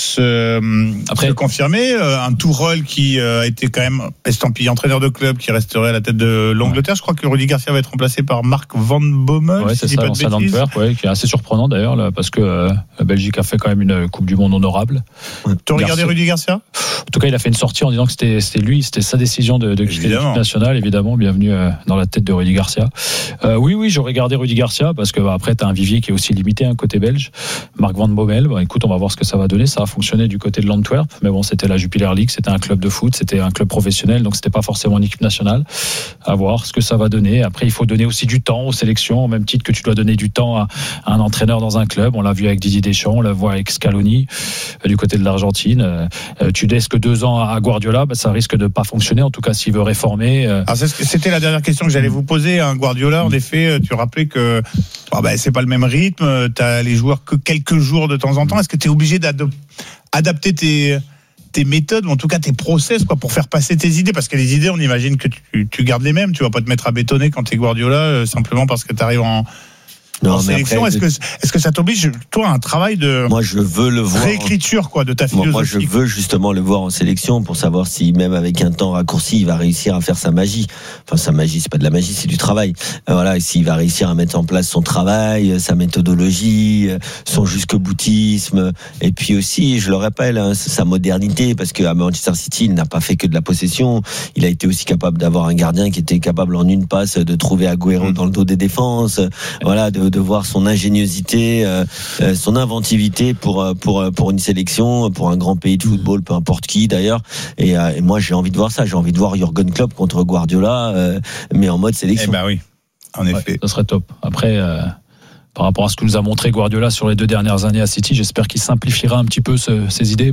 se confirmaient, un Tourelle qui a été quand même estampillé entraîneur de club, qui resterait à la tête de l'Angleterre. Je crois que Rudi Garcia va être remplacé par Mark Van Bommel. Ouais, c'est ça, l'ancien d'Antwerp, qui est assez surprenant d'ailleurs, là, parce que la Belgique a fait quand même une Coupe du Monde honorable. Tu as regardé Rudi Garcia ? En tout cas, il a fait une sortie en disant que c'était sa décision de quitter l'équipe nationale. Évidemment, bienvenue dans la tête de Rudi Garcia. Oui, j'aurais regardé Rudi Garcia parce que après, t'as un vivier qui est aussi limité, côté belge. Mark Van Bommel, écoute, on va voir ce que ça va donner. Ça a fonctionné du côté de l'Antwerp, mais bon, c'était la Jupiler League, c'était un club de foot, c'était un club professionnel, donc c'était pas forcément une équipe nationale. À voir ce que ça va donner. Après, il faut donner aussi du temps aux sélections, au même titre que tu dois donner du temps à un entraîneur dans un club. On l'a vu avec Didier Deschamps, on l'a vu avec Scaloni du côté de l'Argentine. Tu laisses que 2 ans à Guardiola, ça risque de pas fonctionner, en tout cas s'il veut réformer. Alors, c'était la dernière question que j'allais vous poser. Guardiola, en effet, tu rappelais que c'est pas le même rythme, tu as les joueurs que quelques jours de temps en temps. Est-ce que tu es obligé d'adapter tes méthodes, ou en tout cas tes process, pour faire passer tes idées? Parce que les idées, on imagine que tu gardes les mêmes. Tu vas pas te mettre à bétonner quand tu es Guardiola simplement parce que tu arrives en sélection. Après, est-ce que ça t'oblige, toi, à un travail de réécriture de ta philosophie? Moi, je veux justement le voir en sélection pour savoir si, même avec un temps raccourci, il va réussir à faire sa magie. Enfin, sa magie, c'est pas de la magie, c'est du travail. Voilà, s'il va réussir à mettre en place son travail, sa méthodologie, son jusqu'au-boutisme, et puis aussi, je le rappelle, sa modernité, parce qu'à Manchester City, il n'a pas fait que de la possession. Il a été aussi capable d'avoir un gardien qui était capable en une passe de trouver Agüero dans le dos des défenses. Voilà, de voir son ingéniosité, son inventivité pour une sélection, pour un grand pays de football, peu importe qui d'ailleurs. Et moi, j'ai envie de voir ça. J'ai envie de voir Jürgen Klopp contre Guardiola, mais en mode sélection. Oui, en effet. Ça serait top. Après, par rapport à ce que nous a montré Guardiola sur les 2 dernières années à City, j'espère qu'il simplifiera un petit peu ses idées.